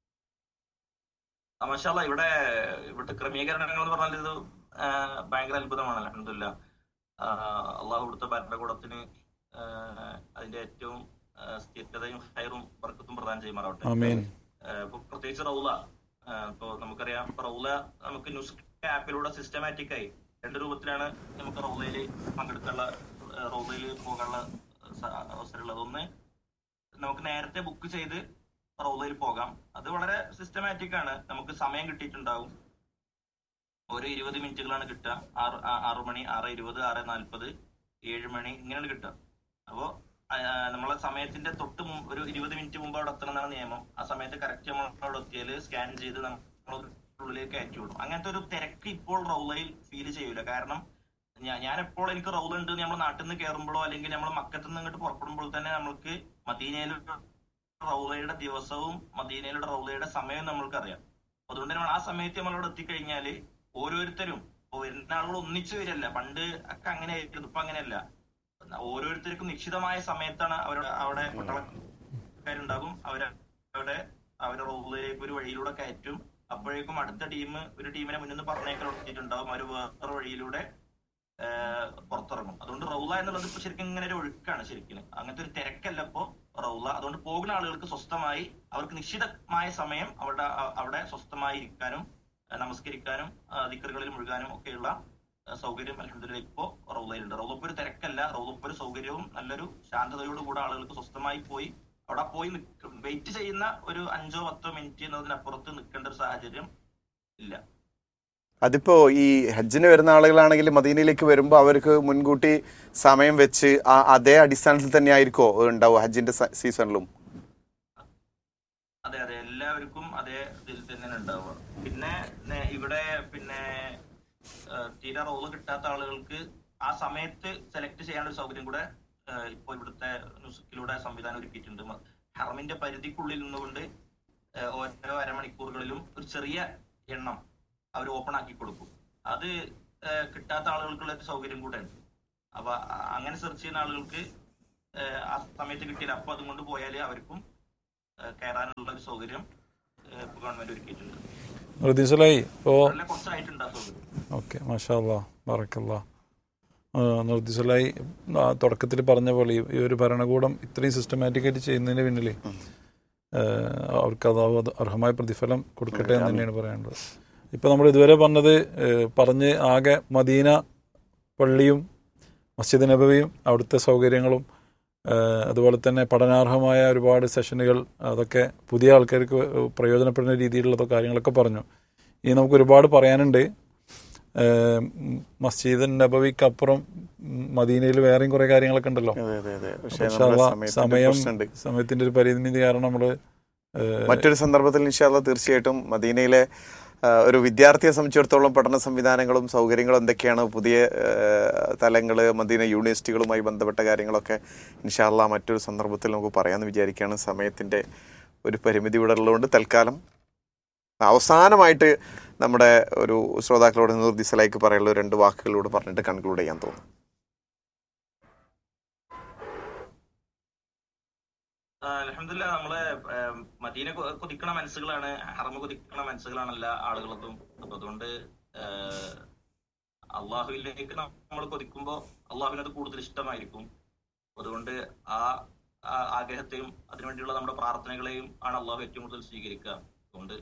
മാഷാ അല്ലാഹ്, ഇവിടുത്തെ ക്രമീകരണങ്ങൾ എന്ന് പറഞ്ഞാൽ ഇത് ഭയങ്കര അത്ഭുതമാണ്. അൽഹംദുലില്ലാ, അള്ളാഹു ഇവിടുത്തെ ഭരണകൂടത്തിന് അതിന്റെ ഏറ്റവും സ്ഥിരതയും ഹൈറും ബർക്കത്തും പ്രദാനം ചെയ്യുമാറാവട്ടെ. ഇപ്പൊ പ്രത്യേകിച്ച് റൗള, ഇപ്പൊ നമുക്കറിയാം, റൗള നമുക്ക് ന്യൂസ് ആപ്പിലൂടെ സിസ്റ്റമാറ്റിക് ആയി 2 രൂപത്തിലാണ് നമുക്ക് റൗളയിൽ പങ്കെടുക്കാനുള്ള, റൗളയിൽ പോകാനുള്ള അവസരമുള്ളത്. ഒന്ന്, നമുക്ക് നേരത്തെ ബുക്ക് ചെയ്ത് റൗളയിൽ പോകാം. അത് വളരെ സിസ്റ്റമാറ്റിക് ആണ്. നമുക്ക് സമയം കിട്ടിയിട്ടുണ്ടാവും. ഓരോ 20 മിനിറ്റുകളാണ് കിട്ടുക. 6 മണി, 6:20, 6:40, 7 മണി, ഇങ്ങനെയാണ് കിട്ടുക. അപ്പോ നമ്മളെ സമയത്തിന്റെ തൊട്ട് ഒരു 20 മിനിറ്റ് മുമ്പ് അവിടെ എത്തണം എന്നാണ് നിയമം. ആ സമയത്ത് കറക്റ്റ് നമ്മൾ അവിടെ എത്തിയാൽ സ്കാൻ ചെയ്ത് നമ്മൾ ഉള്ളിലേക്ക് കയറ്റി വിടും. അങ്ങനത്തെ ഒരു തിരക്ക് ഇപ്പോൾ റൗളയിൽ ഫീൽ ചെയ്യൂല. കാരണം ഞാൻ എപ്പോൾ എനിക്ക് റൗള ഉണ്ട് നമ്മൾ നാട്ടിൽ നിന്ന് കയറുമ്പോഴോ അല്ലെങ്കിൽ നമ്മൾ മക്കത്ത് നിന്ന് ഇങ്ങോട്ട് പുറപ്പെടുമ്പോൾ തന്നെ നമ്മൾക്ക് മദീനയിലുള്ള റൗളയുടെ ദിവസവും മദീനയിലുള്ള റൗളയുടെ സമയവും നമ്മൾക്ക് അറിയാം. അതുകൊണ്ട് നമ്മൾ ആ സമയത്ത് നമ്മളവിടെ എത്തിക്കഴിഞ്ഞാൽ ഓരോരുത്തരും വരുന്ന ആളുകൾ ഒന്നിച്ചു വരില്ല. പണ്ട് ഒക്കെ അങ്ങനെ ആയിരുന്നു, ഇപ്പൊ അങ്ങനെയല്ല. ഓരോരുത്തർക്കും നിശ്ചിതമായ സമയത്താണ് അവിടെ പട്ടാളക്കാരുണ്ടാകും. അവരുടെ റൗളയിലേക്ക് ഒരു വഴിയിലൂടെ കയറ്റും. അപ്പോഴേക്കും അടുത്ത ഒരു ടീമിനെ മുന്നിൽ നിന്ന് പറഞ്ഞേക്കാൻ എത്തിയിട്ടുണ്ടാവും. അവർ വേറെ വഴിയിലൂടെ പുറത്തിറങ്ങും. അതുകൊണ്ട് റൗള എന്നുള്ളത് ഇപ്പൊ ശരിക്കും ഇങ്ങനെ ഒരു ഒഴുക്കാണ്. ശരിക്കും അങ്ങനത്തെ ഒരു തിരക്കല്ല ഇപ്പോ റൗള. അതുകൊണ്ട് പോകുന്ന ആളുകൾക്ക് സ്വസ്ഥമായി, അവർക്ക് നിശ്ചിതമായ സമയം അവിടെ സ്വസ്ഥമായി ഇരിക്കാനും നമസ്കരിക്കാനും ദിക്റുകളിൽ മുഴുകാനും ഒക്കെയുള്ള സൗകര്യം അൽഹംദുലില്ലാ ഇപ്പോ റൗളയിലുണ്ട്. റൗള ഇപ്പൊ ഒരു തിരക്കല്ല, റൗള ഇപ്പൊ ഒരു സൗകര്യവും നല്ലൊരു ശാന്തതയോടുകൂടെ ആളുകൾക്ക് സ്വസ്ഥമായി പോയി അവിടെ പോയി വെയിറ്റ് ചെയ്യുന്ന ഒരു 5-10 മിനിറ്റ് എന്നതിനപ്പുറത്ത് നിൽക്കേണ്ട ഒരു സാഹചര്യം ഇല്ല. അതിപ്പോ ഈ ഹജ്ജിന് വരുന്ന ആളുകളാണെങ്കിൽ മദീനയിലേക്ക് വരുമ്പോൾ അവർക്ക് മുൻകൂട്ടി സമയം വെച്ച് അതേ അടിസ്ഥാനത്തിൽ തന്നെ ആയിരിക്കോ ഉണ്ടാവും ഹജ്ജിന്റെ സീസണിലും? അതെ, എല്ലാവർക്കും അതേ ഇതിൽ തന്നെയാണ് ഉണ്ടാവുക. പിന്നെ ഇവിടെ തീരെ റോള് കിട്ടാത്ത ആളുകൾക്ക് ആ സമയത്ത് സെലക്ട് ചെയ്യാനുള്ള സൗകര്യം കൂടെ ഇപ്പോൾ ഇവിടുത്തെ നുസുക്കിലൂടെ സംവിധാനം ഒരുക്കിയിട്ടുണ്ട്. ഹറമിന്റെ പരിധിക്കുള്ളിൽ നിന്നുകൊണ്ട് ഓരോ അരമണിക്കൂറുകളിലും ഒരു ചെറിയ എണ്ണം അവർ ഓപ്പൺ ആക്കി കൊടുക്കും. അത് കിട്ടാത്ത ആളുകൾക്കുള്ള ഒരു സൗകര്യം കൂടെ ഉണ്ട്. അപ്പൊ അങ്ങനെ സെർച്ച് ചെയ്യുന്ന ആളുകൾക്ക് ആ സമയത്ത് കിട്ടിയാൽ അപ്പൊ അതുകൊണ്ട് പോയാൽ അവർക്കും കയറാനുള്ള ഒരു സൗകര്യം ഗവൺമെന്റ് ഒരുക്കിയിട്ടുണ്ട്. കുറച്ചായിട്ടുണ്ട് ആ സൗകര്യം. ഓക്കെ, മാഷാ അല്ലാഹ്, ബറക്കല്ലാഹ്. നിർദ്ദിസലായി തുടക്കത്തിൽ പറഞ്ഞ പോലെ ഈ ഒരു ഭരണകൂടം ഇത്രയും സിസ്റ്റമാറ്റിക്കായിട്ട് ചെയ്യുന്നതിന് പിന്നിൽ അവർക്ക് അത് അർഹമായ പ്രതിഫലം കൊടുക്കട്ടെ എന്ന് തന്നെയാണ് പറയാനുള്ളത്. ഇപ്പം നമ്മൾ ഇതുവരെ പറഞ്ഞ് ആകെ മദീന പള്ളിയും മസ്ജിദ് നബവിയും അവിടുത്തെ സൗകര്യങ്ങളും അതുപോലെ തന്നെ പഠനാർഹമായ ഒരുപാട് സെഷനുകൾ, അതൊക്കെ പുതിയ ആൾക്കാർക്ക് പ്രയോജനപ്പെടുന്ന രീതിയിലുള്ള കാര്യങ്ങളൊക്കെ പറഞ്ഞു. ഇനി നമുക്ക് ഒരുപാട് പറയാനുണ്ട്. മസ്ജിദ് നബവിക്കപ്പുറം മദീനയിൽ വേറെയും കുറെ കാര്യങ്ങളൊക്കെ ഉണ്ടല്ലോ. സമയത്തിന്റെ ഒരു പരിമിതി കാരണം നമ്മള് മറ്റൊരു സന്ദർഭത്തിൽ ഇൻഷാ അല്ലാഹ് തീർച്ചയായിട്ടും മദീനയിലെ ഒരു വിദ്യാർത്ഥിയെ സംബന്ധിച്ചിടത്തോളം പഠന സംവിധാനങ്ങളും സൗകര്യങ്ങളും എന്തൊക്കെയാണ്, പുതിയ തലങ്ങൾ, മദീന യൂണിവേഴ്സിറ്റികളുമായി ബന്ധപ്പെട്ട കാര്യങ്ങളൊക്കെ ഇൻഷാ അല്ലാഹ് മറ്റൊരു സന്ദർഭത്തിൽ നമുക്ക് പറയാമെന്ന് വിചാരിക്കുകയാണ്. സമയത്തിൻ്റെ ഒരു പരിമിതി ഇവിടെ ഉള്ളതുകൊണ്ട് തൽക്കാലം അവസാനമായിട്ട് നമ്മുടെ ഒരു ശ്രോതാക്കളോട് നിർദ്ദിസലായിക്ക് പറയാനുള്ള 2 വാക്കുകളോട് പറഞ്ഞിട്ട് കൺക്ലൂഡ് ചെയ്യാൻ തോന്നുന്നു. അൽഹംദുലില്ലാ, നമ്മളെ മദീന കൊതിക്കണ മനസ്സുകളാണ്, ഹറമ കൊതിക്കണ മനസ്സുകളാണ് എല്ലാ ആളുകളതും. അപ്പൊ അതുകൊണ്ട് അള്ളാഹുവിലേക്ക് നമ്മൾ കൊതിക്കുമ്പോൾ അള്ളാഹുവിനത് കൂടുതൽ ഇഷ്ടമായിരിക്കും. അതുകൊണ്ട് ആ ആഗ്രഹത്തെയും അതിനുവേണ്ടിയുള്ള നമ്മുടെ പ്രാർത്ഥനകളെയും ആണ് അള്ളാഹു ഏറ്റവും കൂടുതൽ സ്വീകരിക്കുക. അതുകൊണ്ട്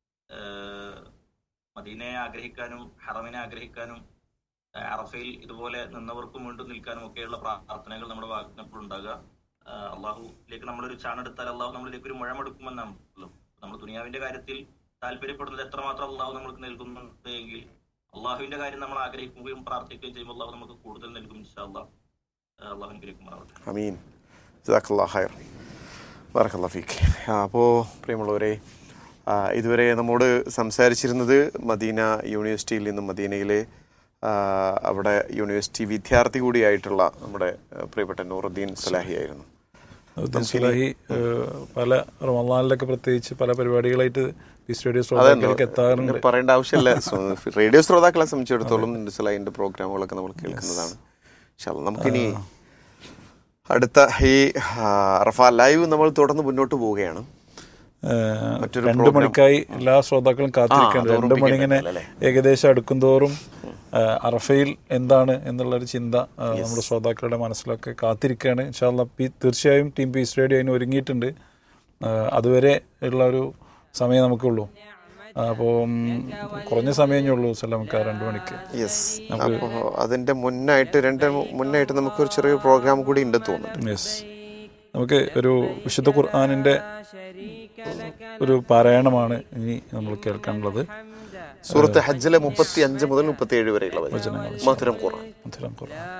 മദീനയെ ആഗ്രഹിക്കാനും ഹറമിനെ ആഗ്രഹിക്കാനും അറഫയിൽ ഇതുപോലെ നിന്നവർക്കും വീണ്ടും നിൽക്കാനും ഒക്കെയുള്ള പ്രാർത്ഥനകൾ നമ്മുടെ ഭാഗത്ത് ഉണ്ടാകുക. അള്ളാഹുലേക്ക് നമ്മളൊരു ചാണെടുത്താൽ അള്ളാഹു നമ്മളിലേക്ക് ഒരു മുഴമെടുക്കുമെന്നാണല്ലോ. നമ്മൾ ദുനിയാവിന്റെ കാര്യത്തിൽ താല്പര്യപ്പെടുന്നത് എത്രമാത്രം അള്ളാഹു നമ്മൾക്ക് നൽകുന്നുണ്ട് എങ്കിൽ അള്ളാഹുവിന്റെ കാര്യം നമ്മൾ ആഗ്രഹിക്കുകയും പ്രാർത്ഥിക്കുകയും ചെയ്യുമ്പോൾ അള്ളാഹു നമുക്ക് കൂടുതൽ നൽകും. ഇൻഷാ അല്ലാഹ്. അള്ളാഹു അനുഗ്രഹിക്കുമാറാവട്ടെ. ആമീൻ. ജസാക്കല്ലാഹു ഖൈർ. ബറക്കല്ലാഹു ഫീക്ക്. അപ്പോൾ പ്രിയമുള്ളവരെ, ഇതുവരെ നമ്മോട് സംസാരിച്ചിരുന്നത് മദീന യൂണിവേഴ്സിറ്റിയിൽ നിന്നും മദീനയിലെ അവിടെ യൂണിവേഴ്സിറ്റി വിദ്യാർത്ഥി കൂടിയായിട്ടുള്ള നമ്മുടെ പ്രിയപ്പെട്ട നൂറുദ്ദീൻ സലാഹി ആയിരുന്നു. സലാഹി പല റമളാനിലൊക്കെ പ്രത്യേകിച്ച് പല പരിപാടികളായിട്ട് ശ്രോതാക്കളിലേക്ക് എത്താറുണ്ട്. പറയേണ്ട ആവശ്യമില്ല. റേഡിയോ ശ്രോതാക്കളെ സംബന്ധിച്ചിടത്തോളം സലാഹിന്റെ പ്രോഗ്രാമുകളൊക്കെ നമ്മൾ കേൾക്കുന്നതാണ്. നമുക്കിനി അടുത്ത ഈ അറഫ ലൈവ് നമ്മൾ തുടർന്ന് മുന്നോട്ട് പോവുകയാണ്. 2 മണിക്കായി എല്ലാ ശ്രോതാക്കളും കാത്തിരിക്കുകയാണ്. 2 മണി ഇങ്ങനെ ഏകദേശം അടുക്കും തോറും അറഫയിൽ എന്താണ് എന്നുള്ളൊരു ചിന്ത നമ്മുടെ ശ്രോതാക്കളുടെ മനസ്സിലൊക്കെ കാത്തിരിക്കുകയാണ്. ഇൻഷാ അല്ലാഹ് തീർച്ചയായും ടീം പീസ് റേഡിയോ അതിന് ഒരുങ്ങിയിട്ടുണ്ട്. അതുവരെ ഉള്ള ഒരു സമയം നമുക്കുള്ളൂ. അപ്പോൾ കുറഞ്ഞ സമയമേ ഉള്ളൂ സലാമക്ക 2 മണിക്ക്. യെസ്, അപ്പോൾ അതിൻ്റെ മുന്നായിട്ട് നമുക്കൊരു ചെറിയ പ്രോഗ്രാം കൂടി ഉണ്ട് തോന്നുന്നു. യെസ്, നമുക്ക് ഒരു വിശുദ്ധ ഖുർആനിൻ്റെ ഒരു പാരായണമാണ് ഇനി നമ്മൾ കേൾക്കാനുള്ളത്. സൂറത്ത് ഹജ്ജിലെ 35 മുതൽ 37 വരെയുള്ള വചനങ്ങൾ. മധുരം ഖുർആൻ.